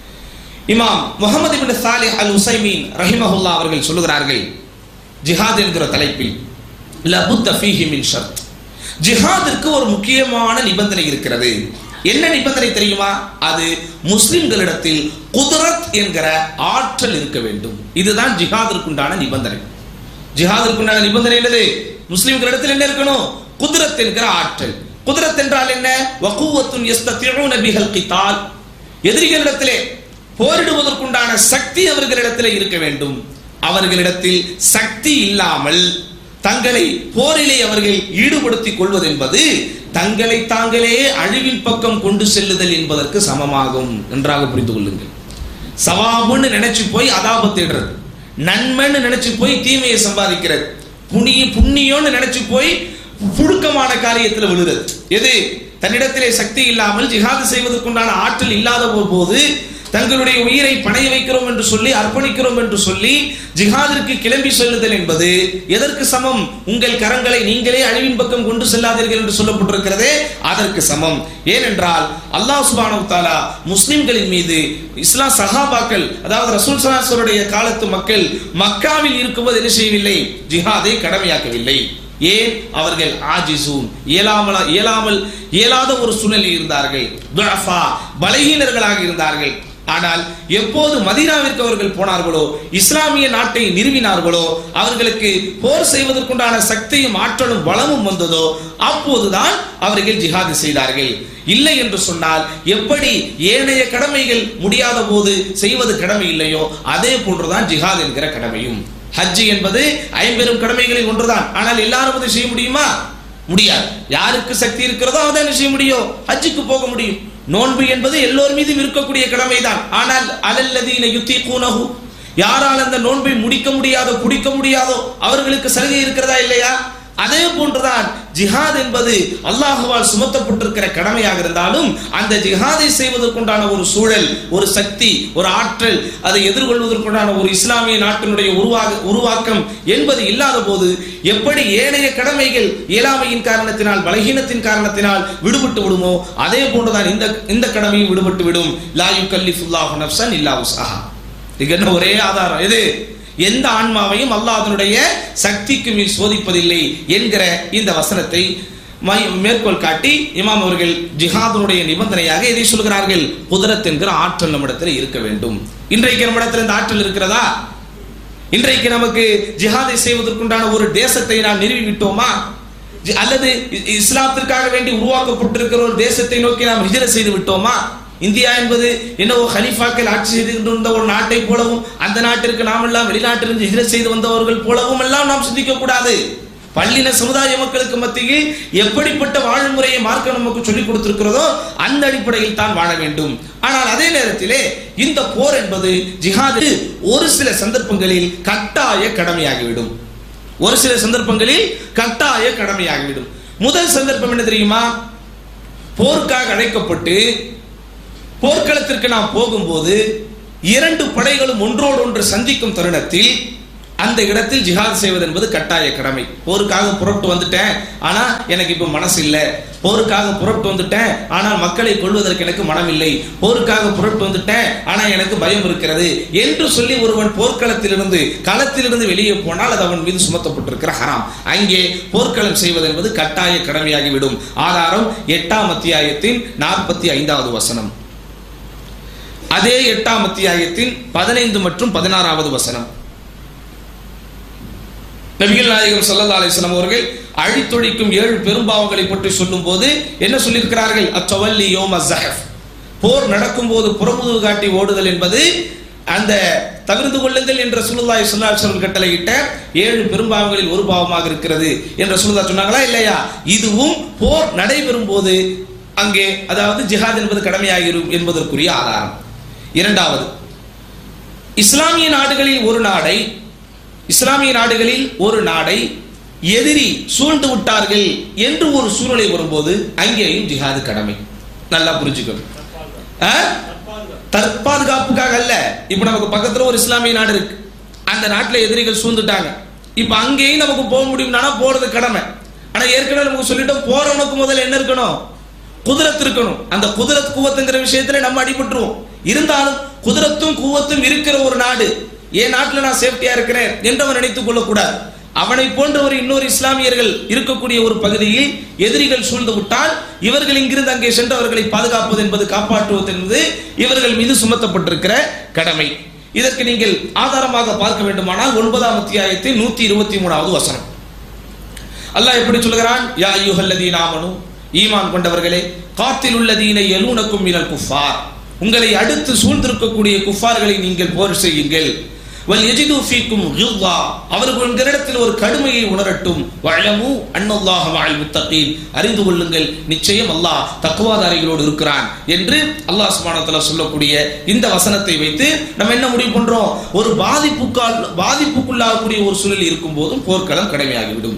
இமாம் முஹம்மது இப்னு சாலிஹ் அல் உஸைமீன் ரஹிமஹுல்லாஹ் அவர்கள் சொல்லுகிறார்கள், ஜிஹாத் என்கிற தலைப்பில் லபுத்த ஃபீஹி மின் ஷர்த், ஜிஹாதிற்கு ஒரு முக்கியமான நிபந்தனை இருக்கிறது. என்ன நிபந்தனை தெரியுமா? அது முஸ்லிம்களிடத்தில் குத்ரத் என்கிற ஆற்றல் இருக்க வேண்டும். இதுதான் ஜிஹாதிற்குண்டான நிபந்தனை. ஜிஹாதிற்குண்டான நிபந்தனை என்னது? முஸ்லிம்களிடத்தில் என்ன இருக்கணும்? குத்ரத் என்கிற ஆற்றல். குத்ரத் என்றால் என்ன? வகுவத்துன் யஸ்ததிஊன பிஹல் கிதால், எதிரிகளிடத்திலே போரிடுவதற்குண்டான சக்தி அவர்களிடத்தில் இருக்க வேண்டும். அவர்களிடத்தில் சக்தி இல்லாமல் தங்களை போரிலே அவர்கள் ஈடுபடுத்திக் கொள்வது என்பது தங்களை தாங்களே அழிவின் பக்கம் கொண்டு செல்லுதல் என்பதற்கு சமமாகும். நன்றாக புரிந்து கொள்ளுங்கள். சவாபுன்னு நினைச்சு போய் அதாபத்திடுறது, நன்மைன்னு நினைச்சு போய் தீமையை சம்பாதிக்கிறது, புண்ணியம்னு நினைச்சு போய் புழுக்கமான காரியத்தில் விழுறது. எது? தன்னிடத்திலே சக்தி இல்லாமல் ஜிஹாது செய்வதற்குண்டான ஆற்றல் இல்லாத போது தங்களுடைய உயிரை பணைய வைக்கிறோம் என்று சொல்லி, அர்ப்பணிக்கிறோம் என்று சொல்லி ஜிஹாதிற்கு கிளம்பி செல்லுதல் என்பது எதற்கு சமம்? உங்கள் கரங்களை நீங்களே அழிவின் பக்கம் கொண்டு செல்லாதீர்கள் என்று சொல்லப்பட்டிருக்கிறதே அதற்கு சமம். ஏனென்றால் அல்லாஹ் சுப்ஹானஹு வ தஆலா முஸ்லிம்களின் மீது இஸ்லாம் சஹாபாக்கள், அதாவது ரசூல் ஸல்லல்லாஹு அலைஹி வஸல்லம் காலத்து மக்கள் மக்காவில் இருக்கும்போது என்ன செய்யவில்லை? ஜிஹாதை கடமையாக்கவில்லை. ஏன்? அவர்கள் ஆஜிசூன், இயலாத ஒரு சூழ்நிலையில் இருந்தார்கள், துஅஃபா, பலகீனர்களாக இருந்தார்கள். ஆனால் எப்போது மதீனாவிற்கு அவர்கள் போனார்களோ, இஸ்லாமிய நாட்டை நிறுவினார்களோ, அவர்களுக்கு போர் செய்வதற்குண்டான சக்தியும் ஆற்றலும் பலமும் வந்ததோ அப்போதுதான் அவர்கள் ஜிஹாது செய்தார்கள். இல்லை என்று சொன்னால் எப்படி ஏனைய கடமைகள் முடியாத போது செய்வது கடமை இல்லையோ அதே போன்றுதான் ஜிஹாத் என்கிற கடமையும். ஹஜ் என்பது ஐம்பெரும் கடமைகளில் ஒன்றுதான். ஆனால் எல்லாரும் அதை செய்ய முடியுமா? முடியாது. யாருக்கு சக்தி இருக்கிறதோ அதான் செய்ய முடியும், ஹஜ்ஜுக்கு போக முடியும். நோன்பு என்பது எல்லோர் மீதும் இருக்கக்கூடிய கடமைதான். ஆனால் அலல்லதீன யுத்தீகூனஹு, யாரால் அந்த நோன்பை முடிக்க முடியாதோ பிடிக்க முடியாதோ அவர்களுக்கு சலுகை இருக்கிறதா இல்லையா? அதே போன்றுதான் ஜிஹாத் என்பது அல்லாஹ்வால் சுமத்தப்பட்டிருக்கிற கடமையாக இருந்தாலும் அந்த ஜிஹாதை செய்வதற்குண்டான ஒரு சூழல், ஒரு சக்தி, ஒரு ஆற்றல், அதை எதிர்கொள்வதற்குண்டான ஒரு இஸ்லாமிய நாட்டினுடைய உருவாக்கம் என்பது இல்லாத போது எப்படி ஏனைய கடமைகள் இயலாமையின் காரணத்தினால், பலகீனத்தின் காரணத்தினால் விடுபட்டு விடுமோ அதே போன்றுதான் இந்த கடமையும் விடுபட்டு விடும். லா யுகல்லிஃபுல்லாஹு நஃப்ஸன் இல்லா உஸ்ஆஹா. இதுக்கு ஒரே ஆதாரம் எது? எந்த ஆன்மாவையும் அல்லாஹ் அதனுடைய சக்திக்கு மேல் சோதிப்பதில்லை என்கிற இந்த வசனத்தை மேற்கோள் காட்டி இமாம் அவர்கள் ஜிஹாதுடைய நிபந்தனையாக இதை சொல்கிறார்கள். குத்ரத் என்கிற ஆற்றல் நம்மிடத்தில் இருக்க வேண்டும். இன்றைக்கு நம்மிடத்தில் இந்த ஆற்றல் இருக்கிறதா? இன்றைக்கு நமக்கு ஜிஹாதை செய்வதற்குண்டான ஒரு தேசத்தை நாம் நிறுவி விட்டோமா? அல்லது இஸ்லாத்திற்காக வேண்டி உருவாக்கப்பட்டிருக்கிற ஒரு தேசத்தை நோக்கி நாம் ஹிஜ்ரத் செய்து விட்டோமா? இந்தியா என்பது என்னவோ ஹலீஃபாக்கள் ஆட்சி செய்து கொண்டிருந்த ஒரு நாட்டை போலவும் அந்த நாட்டிற்கு நாம் எல்லாம் வெளிநாட்டிலிருந்து ஹிஜ்ரத் செய்து வந்தவர்கள் போலவும் எல்லாம் நாம் சிந்திக்க கூடாது. பல்லின சமுதாய மக்களுக்கு மத்தியில் எப்படிப்பட்ட வாழ்முறையை மார்க்கம் நமக்கு சொல்லிக் கொடுத்திருக்கிறதோ அந்த அடிப்படையில் தான் வாழ வேண்டும். ஆனால் அதே நேரத்திலே இந்த போர் என்பது ஜிஹாது ஒரு சில சந்தர்ப்பங்களில் கட்டாய கடமையாகிவிடும். ஒரு சில சந்தர்ப்பங்களில் கட்டாய கடமையாகிவிடும். முதல் சந்தர்ப்பம் என்ன தெரியுமா? போருக்காக அழைக்கப்பட்டு போர்க்களத்திற்கு நாம் போகும்போது இரண்டு படைகளும் ஒன்றோடு ஒன்று சந்திக்கும் தருணத்தில் அந்த இடத்தில் ஜிஹாத் செய்வது என்பது கட்டாய கடமை. போருக்காக புறப்பட்டு வந்துட்டேன், ஆனா எனக்கு இப்ப மனசு இல்லை. போருக்காக புறப்பட்டு வந்துட்டேன், ஆனால் மக்களை கொள்வதற்கு எனக்கு மனம் இல்லை. போருக்காக புறப்பட்டு வந்துட்டேன், ஆனா எனக்கு பயம் இருக்கிறது என்று சொல்லி ஒருவன் போர்க்களத்திலிருந்து களத்திலிருந்து வெளியே போனால் அது அவன் மீது சுமத்தப்பட்டிருக்கிற ஹராம். அங்கே போர்க்களம் செய்வது என்பது கட்டாய கடமையாகிவிடும். ஆதாரம் 8ஆம் அத்தியாயத்தின் 45வது வசனம். அதே 8ஆம் அத்தியாயத்தின் 15 மற்றும் 16வது வசனம். நபிகள் நாயகம் ஸல்லல்லாஹு அலைஹி வஸல்லம் அவர்கள் அழித்தொழிக்கும் 7 பெரும்பாவங்களை பற்றி சொல்லும் போது என்ன சொல்லியிருக்கிறார்கள்? அத்தவல்லி யௌம ஸஹஃப், போர் நடக்கும் போது புறமுதுகு காட்டி ஓடுதல் என்பது அந்த தவிர்த்து கொள்ளுங்கள் என்ற ரசூலுல்லாஹி ஸல்லல்லாஹு அலைஹி வஸல்லம் கட்டளையிட்ட 7 பெரும்பாவங்களில் ஒரு பாவமாக இருக்கிறது என்ற ரசூலுல்லாஹ் சொன்னாங்களா இல்லையா? இதுவும் போர் நடைபெறும் போது அங்கே அதாவது ஜிஹாத் என்பது கடமையாகிரும் என்பதற்குரிய ஆதாரம். இரண்டாவது, இஸ்லாமிய நாடுகளில் ஒரு நாடை எதிரி சூழ்ந்து விட்டார்கள் என்று ஒரு சூழ்நிலை வரும்போது அங்கேயும் ஜிஹாது கடமை. நல்லா புரிஞ்சுக்கணும். தற்பாதுகாப்புக்காக அல்ல. இப்ப நமக்கு பக்கத்துல ஒரு இஸ்லாமிய நாடு இருக்கு, அந்த நாட்டுல எதிரிகள் சூழ்ந்துட்டாங்க. இப்ப அங்கேயும் நமக்கு போக முடியும்னா போறது கடமை. ஆனா ஏற்கனவே நமக்கு சொல்லிட்டோம், போறவனுக்கு முதல்ல என்ன இருக்கணும்? குதிரத் இருக்கணும். அந்த குதிரத் கூவத்துங்கிற விஷயத்துல நம்ம அடிபட்டுருவோம். இருந்தாலும் குதிரத்தும் கூவத்தும் இருக்கிற ஒரு நாடு, என் நாட்டுல நான் சேஃப்டியா இருக்கிறேன் என்று அவன் நினைத்துக் கொள்ளக்கூடாது. அவனை போன்ற ஒரு இன்னொரு இஸ்லாமியர்கள் இருக்கக்கூடிய ஒரு பகுதியில் எதிரிகள் சூழ்ந்து விட்டால் இவர்கள் இங்கிருந்து அங்கே சென்று அவர்களை பாதுகாப்பது என்பது, காப்பாற்றுவது என்பது இவர்கள் மீது சுமத்தப்பட்டிருக்கிற கடமை. இதற்கு நீங்கள் ஆதாரமாக பார்க்க வேண்டுமானால் 9ஆம் அத்தியாயத்தின் 123வது வசனம். அல்லாஹ் எப்படி சொல்கிறான்? யா அய்யுஹல்லதீன ஆமனு, ஈமான் கொண்டவர்களே, காத்திலுல்லதீன யலூனக்கும் மினல் குஃபார், உங்களை அடுத்து சூழ்ந்திருக்கக்கூடிய குஃபார்களை நீங்கள் போர் செய்யுங்கள். வல் யஜிது ஃபீக்கும் கில்வா, அவர்கள் உங்களிடத்தில் ஒரு கடுமையை உணரட்டும். வஅலமு அன்னல்லாஹ மஅல் முத்தகீன், அறிந்து கொள்ளுங்கள் நிச்சயம் அல்லாஹ் தக்வாதாரிகளோடு இருக்கிறான் என்று அல்லாஹ் சுப்ஹானஹு வ தஆலா சொல்லக்கூடிய இந்த வசனத்தை வைத்து நம்ம என்ன முடிவு பண்றோம்? ஒரு பாதிப்புக்குள்ளாகக்கூடிய ஒரு சூழல் இருக்கும் போதும் போர்க்களம் கடமையாகிவிடும்.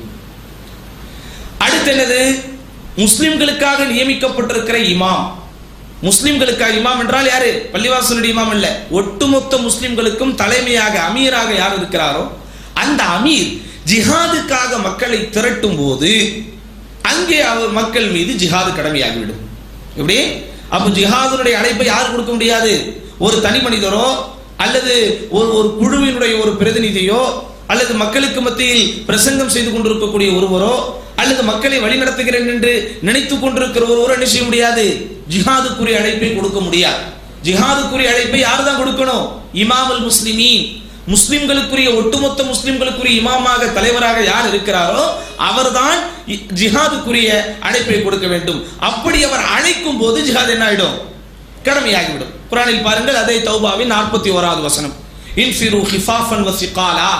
அடுத்து என்னது? முஸ்லிம்களுக்காக நியமிக்கப்பட்டிருக்கிற இமாம். முஸ்லிம்களுக்காக இமாம் என்றால் யாரு? பள்ளிவாசலுடைய இமாம் அல்ல, ஒட்டுமொத்த முஸ்லிம்களுக்கும் தலைமையாக அமீராக யார் இருக்கிறாரோ அந்த அமீர் ஜிஹாதுக்காக மக்களை திரட்டும் போது அங்கே அவர் மக்கள் மீது ஜிஹாது கடமையாகிவிடும். எப்படி? அப்ப ஜிஹாதுடைய அழைப்பை யார் கொடுக்க முடியாது? ஒரு தனி மனிதரோ அல்லது ஒரு குழுவினுடைய ஒரு பிரதிநிதியோ அல்லது மக்களுக்கு மத்தியில் பிரசங்கம் செய்து கொண்டிருக்கக்கூடிய ஒருவரோ அல்லது மக்களை வழிநடத்துகிறேன் என்று நினைத்துக் கொண்டிருக்கிற ஒருவரோ என்ன செய்ய முடியாது? ஜிஹாதுக்குரிய அழைப்பை கொடுக்க முடியாது. ஜிஹாதுக்குரிய அழைப்பை யார் தான் கொடுக்கணும்? இமாமுல் முஸ்லிமீன், முஸ்லிம்களுக்குரிய ஒட்டுமொத்த முஸ்லிம்களுக்குரிய இமாமாக தலைவராக யார் இருக்கிறாரோ அவர்தான் ஜிஹாதுக்குரிய அழைப்பை கொடுக்க வேண்டும். அப்படி அவர் அழைக்கும் போது ஜிஹாத் என்ன ஆயிடும்? கடமையாகிவிடும். குர்ஆனில் பாருங்கள், அதே தௌபாவின் 41வது வசனம். இன்ஃபிரு ஹிஃபாஃபன் வ ஸிகாலா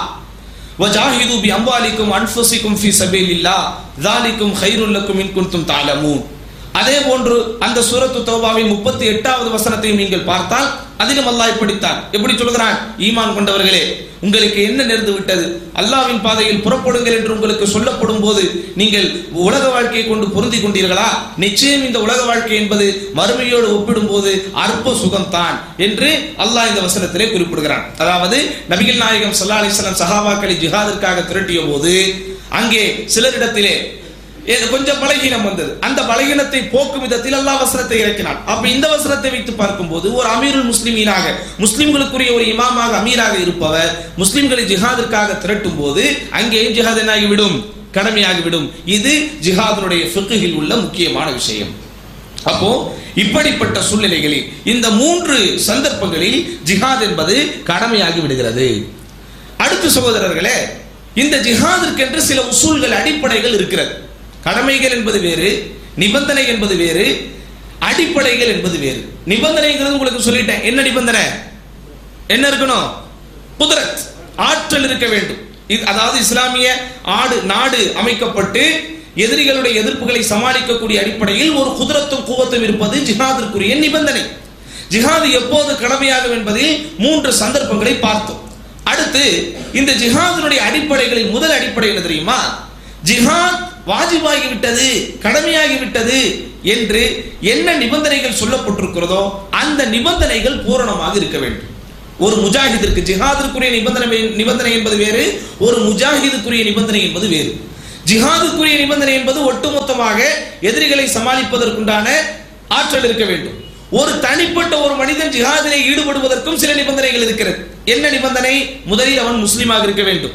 வஜாஹிது பி அம்வாலிக்கும் அன்ஃபுசிக்கும் ஃபீ ஸபீலில்லாஹ் ஸாலிகும் கைருல் லக்கும் இன் குன்தும் தஅலமூன். அதே போன்று அந்த சூரத்து தௌபாவின் 38வது வசனத்தையும் நீங்கள் பார்த்தால் அதிலும் அல்லாஹ் இப்படித்தான் எப்படி சொல்கிறான்? ஈமான் கொண்டவர்களே, உங்களுக்கு என்ன நேர்ந்து விட்டது? அல்லாஹ்வின் பாதையில் புறப்படுங்கள் என்று உங்களுக்கு சொல்லப்படும் போது நீங்கள் உலக வாழ்க்கையை கொண்டு பொருந்தி கொண்டீர்களா? நிச்சயம் இந்த உலக வாழ்க்கை என்பது மறுமையோடு ஒப்பிடும் போது அற்ப சுகம்தான் என்று அல்லாஹ் இந்த வசனத்திலே குறிப்பிடுகிறான். அதாவது நபிகள் நாயகம் ஸல்லல்லாஹு அலைஹி வஸல்லம் சஹாபாக்களை ஜிஹாதிற்காக திரட்டிய போது அங்கே சிலரிடத்திலே கொஞ்சம் பலகீனம் வந்தது. அந்த பலகீனத்தை போக்கும் விதத்தில் அல்லாஹ் வசனத்தை இறக்கினான். அப்ப இந்த வசனத்தை வைத்து பார்க்கும்போது ஒரு அமீருல் முஸ்லிமீனாக, முஸ்லிம்களுக்குரிய ஒரு இமாமாக அமீராக இருப்பவர் முஸ்லிம்களை ஜிஹாதிற்காக திரட்டும் போது அங்கேயும் ஜிஹாத் என்னாகிவிடும்? கடமையாகிவிடும். இது ஜிஹாதுடைய ஃபிக்ஹில் உள்ள முக்கியமான விஷயம். அப்போ இப்படிப்பட்ட சூழ்நிலைகளில் இந்த 3 சந்தர்ப்பங்களில் ஜிஹாத் என்பது கடமையாகி விடுகிறது. அடுத்த சகோதரர்களே, இந்த ஜிஹாதிற்கென்று சில உசூல்கள், அடிப்படைகள் இருக்கிறது. கடமைகள் என்பது வேறு, நிபந்தனை என்பது வேறு, அடிப்படைகள் என்பது வேறு. நிபந்தனைங்கிறது உங்களுக்கு சொல்லிட்டேன். என்ன நிபந்தனை? என்ன இருக்கணும்? குத்ரத், ஆற்றல் இருக்க வேண்டும். அதாவது இஸ்லாமிய நாடு அமைக்கப்பட்டு எதிரிகளுடைய எதிர்ப்புகளை சமாளிக்கக்கூடிய அடிப்படையில் ஒரு குதிரத்தும் குவத்தும் இருப்பது ஜிஹாதிற்குரிய நிபந்தனை. ஜிஹாது எப்போது கடமையாகும் என்பதில் 3 சந்தர்ப்பங்களை பார்த்தோம். அடுத்து இந்த ஜிஹாதினுடைய அடிப்படைகளில் முதல் அடிப்படை என்ன தெரியுமா? ஜிஹாத் வாஜிபாகிவிட்டது, கடமையாகிவிட்டது என்று என்ன நிபந்தனைகள் சொல்லப்பட்டிருக்கிறதோ அந்த நிபந்தனைகள் பூரணமாக இருக்க வேண்டும். ஒரு முஜாஹிதிற்கு ஜிஹாதிற்குரிய நிபந்தனை என்பது வேறு, ஒரு முஜாஹிதுக்குரிய நிபந்தனை என்பது வேறு. ஜிஹாதுக்குரிய நிபந்தனை என்பது ஒட்டுமொத்தமாக எதிரிகளை சமாளிப்பதற்குண்டான ஆற்றல் இருக்க வேண்டும். ஒரு தனிப்பட்ட ஒரு மனிதன் ஜிஹாதிலே ஈடுபடுவதற்கும் சில நிபந்தனைகள் இருக்கிறது. என்ன நிபந்தனை? முதலில் அவன் முஸ்லிமாக இருக்க வேண்டும்,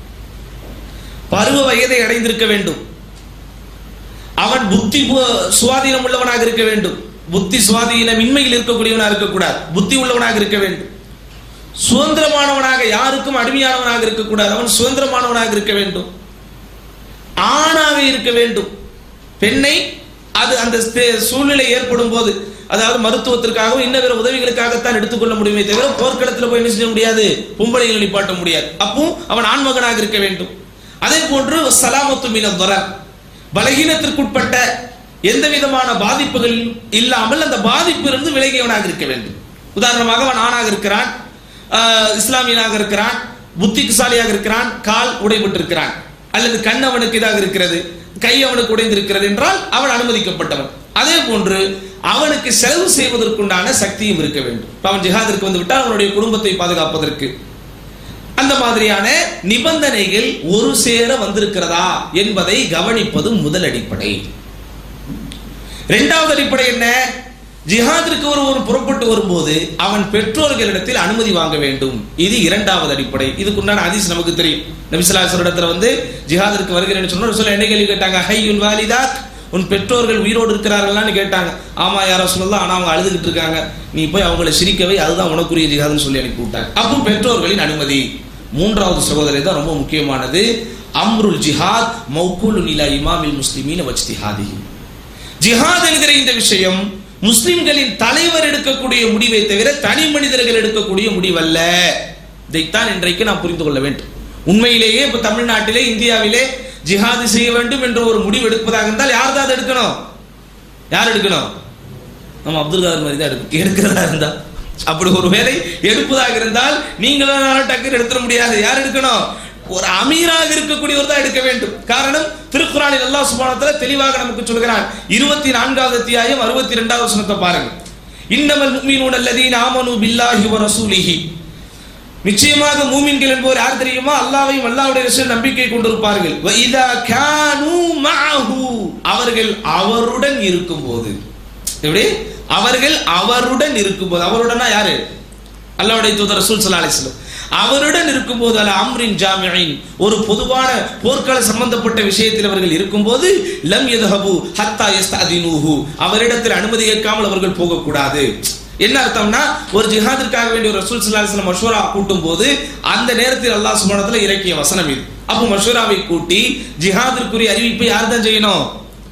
பருவ வயதை அடைந்திருக்க வேண்டும், அவன் புத்தி சுவாதீனம் உள்ளவனாக இருக்க வேண்டும், புத்தி சுவாதீனம் இன்மையில் இருக்கக்கூடியவனாக இருக்கக்கூடாது, புத்தி உள்ளவனாக இருக்க வேண்டும், சுதந்திரமானவனாக யாருக்கும் அடிமையானவனாக இருக்கக்கூடாது, அவன் சுதந்திரமானவனாக இருக்க வேண்டும், ஆணாக இருக்க வேண்டும். பெண்ணை அது அந்த சூழ்நிலை ஏற்படும் போது, அதாவது மருத்துவத்திற்காகவும் இன்ன பிற உதவிகளுக்காகத்தான் எடுத்துக்கொள்ள முடியுமே தவிர போர்க்களத்தில் போய் என்ன செய்ய முடியாது, பொம்பளைகளை நிப்பாட்ட முடியாது. அப்போ அவன் ஆண்மகனாக இருக்க வேண்டும். அதே போன்று சலாமத்து மினத் தரர், பலகீனத்திற்குட்பட்ட எந்த விதமான பாதிப்புகள் இல்லாமல் அந்த பாதிப்பிலிருந்து விலகியவனாக இருக்க வேண்டும். உதாரணமாக அவன் ஆணாக இருக்கிறான், இஸ்லாமியனாக இருக்கிறான், புத்திசாலியாக இருக்கிறான், கால் உடைபட்டிருக்கிறான், அல்லது கண் அவனுக்கு இதாக இருக்கிறது, கை அவனுக்கு உடைந்திருக்கிறது என்றால் அவன் அனுமதிக்கப்பட்டவன். அதே போன்று அவனுக்கு செலவு செய்வதற்குண்டான சக்தியும் இருக்க வேண்டும். அவன் ஜிஹாதிற்கு வந்து விட்டால் அவனுடைய குடும்பத்தை பாதுகாப்பதற்கு அந்த மாதிரியான நிபந்தனைகள் ஒரு சேர வந்திருக்கிறதா என்பதை கவனிப்பது முதல் அடிப்படை. இரண்டாவது அடிப்படை என்ன? ஜிஹாதிற்கு ஒருவர் புறப்பட்டு வரும்போது அவன் பெற்றோர்களிடத்தில் அனுமதி வாங்க வேண்டும். இது இரண்டாவது அடிப்படை. இதுக்குண்டான ஹதீஸ் நமக்கு தெரியும். நபி ஸல்லல்லாஹு அலைஹி வஸல்லம் இடத்துல வந்து ஜிஹாதிற்கு வருகிறேன்னு சொன்னா ரசூல் என்ன கேள்வி கேட்டாங்க? ஹய்யுல் வாலிதாத், உன் பெற்றோர்கள் உயிரோடு இருக்கிறார்கள்னு கேட்டாங்க. ஆமா யா ரசூலல்லாஹ், ஆனா அவங்க அழுதுகிட்டு இருக்காங்க, நீ போய் அவங்களை சிரிக்கவே, அதுதான் உனக்குரிய ஜிஹாதுன்னு சொல்லி அனுப்பி விட்டாங்க. அப்போ பெற்றோர்களின் அனுமதி. மூன்றாவது சகோதரி தான் ரொம்ப முக்கியமானது. அம்ருல் ஜிஹாத் மௌகூலுன் இலா இமாமில் முஸ்லிமீன வஜ்திஹாதிஹி. ஜிஹாத் என்கிற இந்த விஷயம் முஸ்லிம்களின் தலைவர் எடுக்கக்கூடிய முடிவை தவிர தனி மனிதர்கள் எடுக்கக்கூடிய முடிவல்ல. இதைத்தான் இன்றைக்கு நாம் புரிந்து கொள்ள வேண்டும். உண்மையிலேயே இப்ப தமிழ்நாட்டிலே இந்தியாவிலே ஜிஹாது செய்ய வேண்டும் என்ற ஒரு முடிவு எடுப்பதாக இருந்தால் யார் தான் எடுக்கணும்? யார் எடுக்கணும்? நம்ம அப்துல் காதர் மாதிரி தான் எடுக்கிறதா இருந்தா, அப்படி ஒரு வேலை எடுப்பதாக இருந்தால் நீங்களும் டக்குன்னு எடுத்துட முடியாது. யார் எடுக்கணும்? ஒரு அமீராக இருக்கக்கூடியவர் தான் எடுக்க வேண்டும். காரணம், திருக்குர்ஆனில் அல்லாஹ் சுப்ஹானஹு வ தஆலா தெளிவாக நமக்கு சொல்கிறான். 24வது அத்தியாயம் 62வது வசனத்தை பாருங்க. இன்னமல் முஃமினூன அல்லதீன ஆமனூ பில்லாஹி வ ரசூலிஹி. நிச்சயமாக மூமின்கள் என்பவர் யார் தெரியுமா? அல்லாஹ்வையும் அல்லாஹ்வுடைய ரசூல் நம்பிக்கை கொண்டிருப்பார்கள். வ இதா கானூ மஅஹு, அவர்கள் அவருடன் இருக்கும்போது. எப்படி? அவர்கள் அவருடன் இருக்கும்போது. அவருடனா யாரு? அல்லாஹ்வுடைய தூதர் ரசூல் ஸல்லல்லாஹு அலைஹி வஸல்லம் அவருடன் இருக்கும்போது, அல அம்ரின் ஜாமிஇன், ஒரு பொதுவான போர்க்கள சம்பந்தப்பட்ட விஷயத்தில் அவர்கள் இருக்கும்போது, லம் யذهبوا حتى يستأذنوه, அவரிடத்தில் அனுமதி கேட்காமல் அவர்கள் போகக்கூடாது. என்ன அர்த்தம்னா, ஒரு ஜிஹாதிற்காக வேண்டிய ஒரு ரசூல் ஸல்லல்லாஹு அலைஹி வஸல்லம் மஷ்வரா கூட்டும் போது அந்த நேரத்தில் அல்லாஹ் சுப்ஹானஹு வ தஆலா இறக்கிய வசனம் இது. அப்போ மஷ்வராவை கூட்டி ஜிஹாதிற்குரிய அறிவிப்பை யார் தான் செய்யணும்?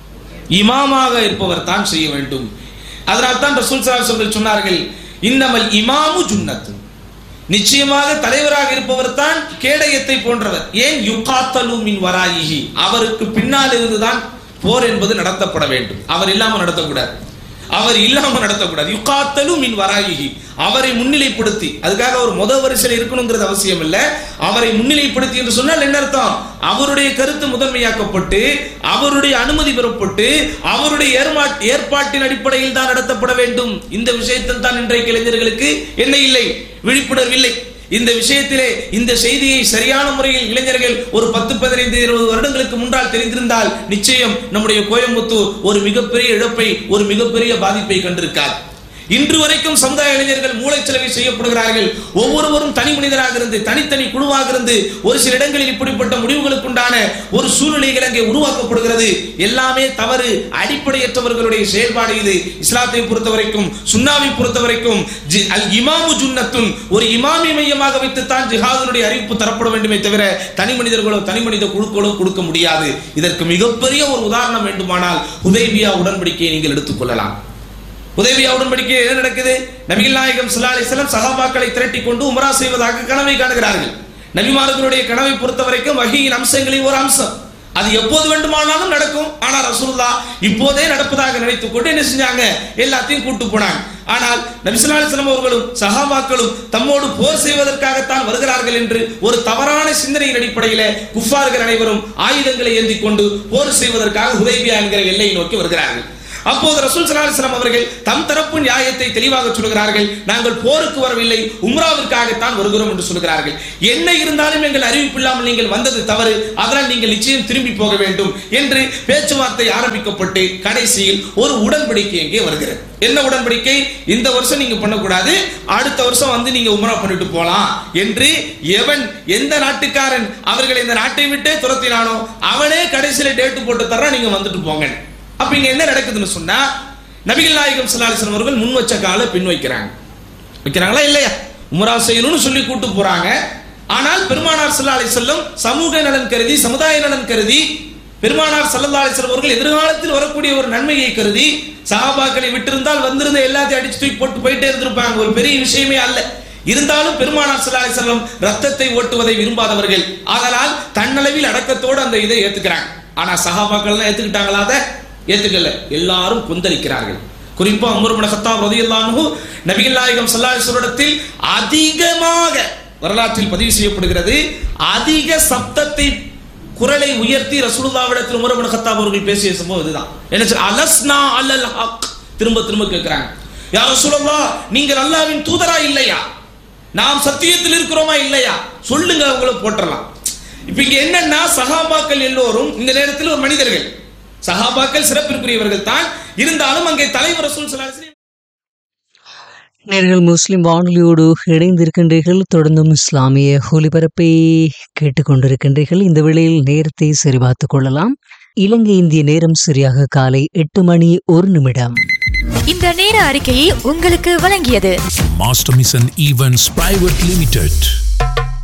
இமாமாக இருப்பவர் தான் செய்ய வேண்டும். அதனால் தான் ரசூல் ஸல்லல்லாஹு அலைஹி வஸல்லம் சொன்னார்கள், இன்னமல் இமாமு ஜுன்னத்து, நிச்சயமாக தலைவராக இருப்பவர் தான் கேடயத்தை போன்றவர். ஏன்? யுகாத்தலு மின் வராயிஹி, அவருக்கு பின்னால் இருந்துதான் போர் என்பது நடத்தப்பட வேண்டும். அவர் இல்லாமல் நடத்தக்கூடாது, அவர் இல்லாமல் நடத்தக்கூடாது. யுகாத்தலு மின் வராயிஹி, அவரை முன்னிலைப்படுத்தி, அதுக்காக அவர் முதல் வரிசையில் இருக்கணுங்கிறது அவசியம் இல்லை. அவரை முன்னிலைப்படுத்தி என்று சொன்னால் என்ன அர்த்தம்? அவருடைய கருத்து முதன்மையாக்கப்பட்டு, அவருடைய அனுமதி பெறப்பட்டு, அவருடைய ஏற்பாட்டின் அடிப்படையில் தான் நடத்தப்பட வேண்டும். இந்த விஷயத்தில் தான் இன்றைக்கு இளைஞர்களுக்கு என்ன இல்லை? விழிப்புணர்வு இல்லை. இந்த விஷயத்திலே இந்த செய்தியை சரியான முறையில் இளைஞர்கள் ஒரு 10, 15, 20 வருடங்களுக்கு முன்னால் தெரிந்திருந்தால் நிச்சயம் நம்முடைய கோயம்புத்தூர் ஒரு மிகப்பெரிய இழப்பை, ஒரு மிகப்பெரிய பாதிப்பை கண்டிருக்கார். இன்று வரைக்கும் சமுதாய இளைஞர்கள் மூளைச்சலவை செய்யப்படுகிறார்கள். ஒவ்வொருவரும் தனி மனிதராக இருந்து, தனித்தனி குழுவாக இருந்து ஒரு சில இடங்களில் இப்படிப்பட்ட முடிவுகளுக்குண்டான ஒரு சூழ்நிலைகள் அங்கே உருவாக்கப்படுகிறது. எல்லாமே தவறு, அடிப்படையற்றவர்களுடைய செயல்பாடு இது. இஸ்லாத்தை பொறுத்தவரைக்கும், சுன்னாவை பொறுத்தவரைக்கும் அல் இமாமு ஜுன்னத்துன், ஒரு இமாமி மையமாக வைத்துத்தான் ஜிஹாதுடைய அறிவிப்பு தரப்பட வேண்டுமே தவிர தனி மனிதர்களோ தனி மனித குழுக்களோ கொடுக்க முடியாது. இதற்கு மிகப்பெரிய ஒரு உதாரணம் வேண்டுமானால் ஹுதைபியா உடன்படிக்கையை நீங்கள் எடுத்துக்கொள்ளலாம். ஹுதைபியா உடன்படிக்கை என்ன நடக்குது? நபிகள் நாயகம் ஸல்லல்லாஹு அலைஹி வஸல்லம் சஹாபாக்களை திரட்டி கொண்டு உம்ரா செய்வதாக கனவை காணுகிறார்கள். நபிமார்களுடைய கனவை பொறுத்த வரைக்கும் வஹீயின் அம்சங்களில் ஒரு அம்சம். அது எப்போது வேண்டுமானாலும் நடக்கும். ஆனால் ரசூலுல்லாஹ் இப்போதே நடப்பதாக நினைத்துக் கொண்டு என்ன செஞ்சாங்க, எல்லாத்தையும் கூட்டு போனாங்க. ஆனால் நபி ஸல்லல்லாஹு அலைஹி வஸல்லம் அவர்களும் சஹாபாக்களும் தம்மோடு போர் செய்வதற்காகத்தான் வருகிறார்கள் என்று ஒரு தவறான சிந்தனையின் அடிப்படையில் குஃபார்கள் அனைவரும் ஆயுதங்களை ஏந்தி கொண்டு போர் செய்வதற்காக ஹுதைபியா என்கிற எல்லையை நோக்கி வருகிறார்கள். அப்போது ரசூல் ஸல்லல்லாஹு அலைஹி வஸல்லம் அவர்கள் தம் தரப்பு நியாயத்தை தெளிவாக சொல்கிறார்கள். நாங்கள் போருக்கு வரவில்லை, உம்ராவிற்காகத்தான் வருகிறோம் என்று சொல்கிறார்கள். என்ன இருந்தாலும் எங்கள் அறிவிப்பு இல்லாமல் நீங்கள் வந்தது தவறு, அதனால் நீங்கள் நிச்சயம் திரும்பி போக வேண்டும் என்று பேச்சுவார்த்தை ஆரம்பிக்கப்பட்டு கடைசியில் ஒரு உடன்படிக்கை எங்கே வருகிறது. என்ன உடன்படிக்கை? இந்த வருஷம் நீங்க பண்ணக்கூடாது, அடுத்த வருஷம் வந்து நீங்க உம்ரா பண்ணிட்டு போலாம் என்று எவன் எந்த நாட்டுக்காரன் அவர்கள் இந்த நாட்டை விட்டே துரத்தினானோ அவனே கடைசியில டேட்டு போட்டு தர்றான், நீங்க வந்துட்டு போங்க. அப்ப இங்க என்ன நடக்குதுன்னு சொன்னா, நபிகள் நாயகம் ஸல்லல்லாஹு அலைஹி வஸல்லம் அவர்கள் முன் வச்ச கால பின் வைக்கிறாங்களா இல்லையா? உம்ரா செய்யணும்னு சொல்லி கூட்டு போறாங்க. ஆனால் பெருமானார் ஸல்லல்லாஹு அலைஹி வஸல்லம் சமூக நலன் கருதி, சமுதாய நலன் கருதி, பெருமானார் ஸல்லல்லாஹு அலைஹி வஸல்லம் அவர்கள் எதிர்காலத்தில் வரக்கூடிய ஒரு நன்மையை கருதி சஹாபாக்களை விட்டிருந்தால் வந்திருந்த எல்லாத்தையும் அடிச்சு தூக்கி போட்டு போயிட்டே இருந்திருப்பாங்க. ஒரு பெரிய விஷயமே அல்ல. இருந்தாலும் பெருமானார் ஸல்லல்லாஹு அலைஹி வஸல்லம் ரத்தத்தை ஓட்டுவதை விரும்பாதவர்கள், அதனால் தன்னளவில் அடக்கத்தோடு அந்த இதை ஏத்துக்கிறாங்க. ஆனா சஹாபாக்கள் ஏத்துக்கிட்டாங்களா? அதை ஏத்துக்கல. எல்லாரும் கொந்தளிக்கிறார்கள். குறிப்பா உமர் இப்னு கத்தாப் ரலியல்லாஹு அன்ஹு நபிகள் நாயகம் ஸல்லல்லாஹு அலைஹி வஸல்லத்தில் அதிகமாக வரலாற்றில் பதிவு செய்யப்படுகிறது, அதிக சப்தத்தை குரலை உயர்த்தி ரசூலுல்லாஹ்விடத்தில் உமர் இப்னு கத்தாப் அவர்கள் பேசிய சம்பவம் இதுதான். என்ன சொல்ற, அலஸ்னா அலல் ஹக், திரும்ப திரும்ப கேட்கிறாங்க, யா ரசூலுல்லாஹ் நீங்கள் அல்லாஹ்வின் தூதரா இல்லையா? நாம் சத்தியத்தில் இருக்கிறோமா இல்லையா? சொல்லுங்க, அவங்கள போட்டுறலாம். இப்ப இங்க என்னன்னா, சஹாபாக்கள் எல்லோரும் இந்த நேரத்தில் ஒரு மனிதர்கள், சஹாபாக்கள் சிறப்பிற்குரியவர்கள் தான், இருந்தாலும் அங்கே தலைவர் ரசூல் ஸல்லல்லாஹு அலைஹி வஸல்லம் நேர்கள் முஸ்லிம் வானொலியோடு இணைந்திருக்கின்றீர்கள். தொடர்ந்தும் இஸ்லாமிய ஒலிபரப்பை கேட்டுக்கொண்டிருக்கின்றீர்கள். இந்த வேளையில் நேரத்தை சரிபார்த்துக் கொள்ளலாம். இலங்கை இந்திய நேரம் சரியாக காலை 8:01. இந்த நேர அறிக்கையை உங்களுக்கு வழங்கியது Master Mission Events Private Limited.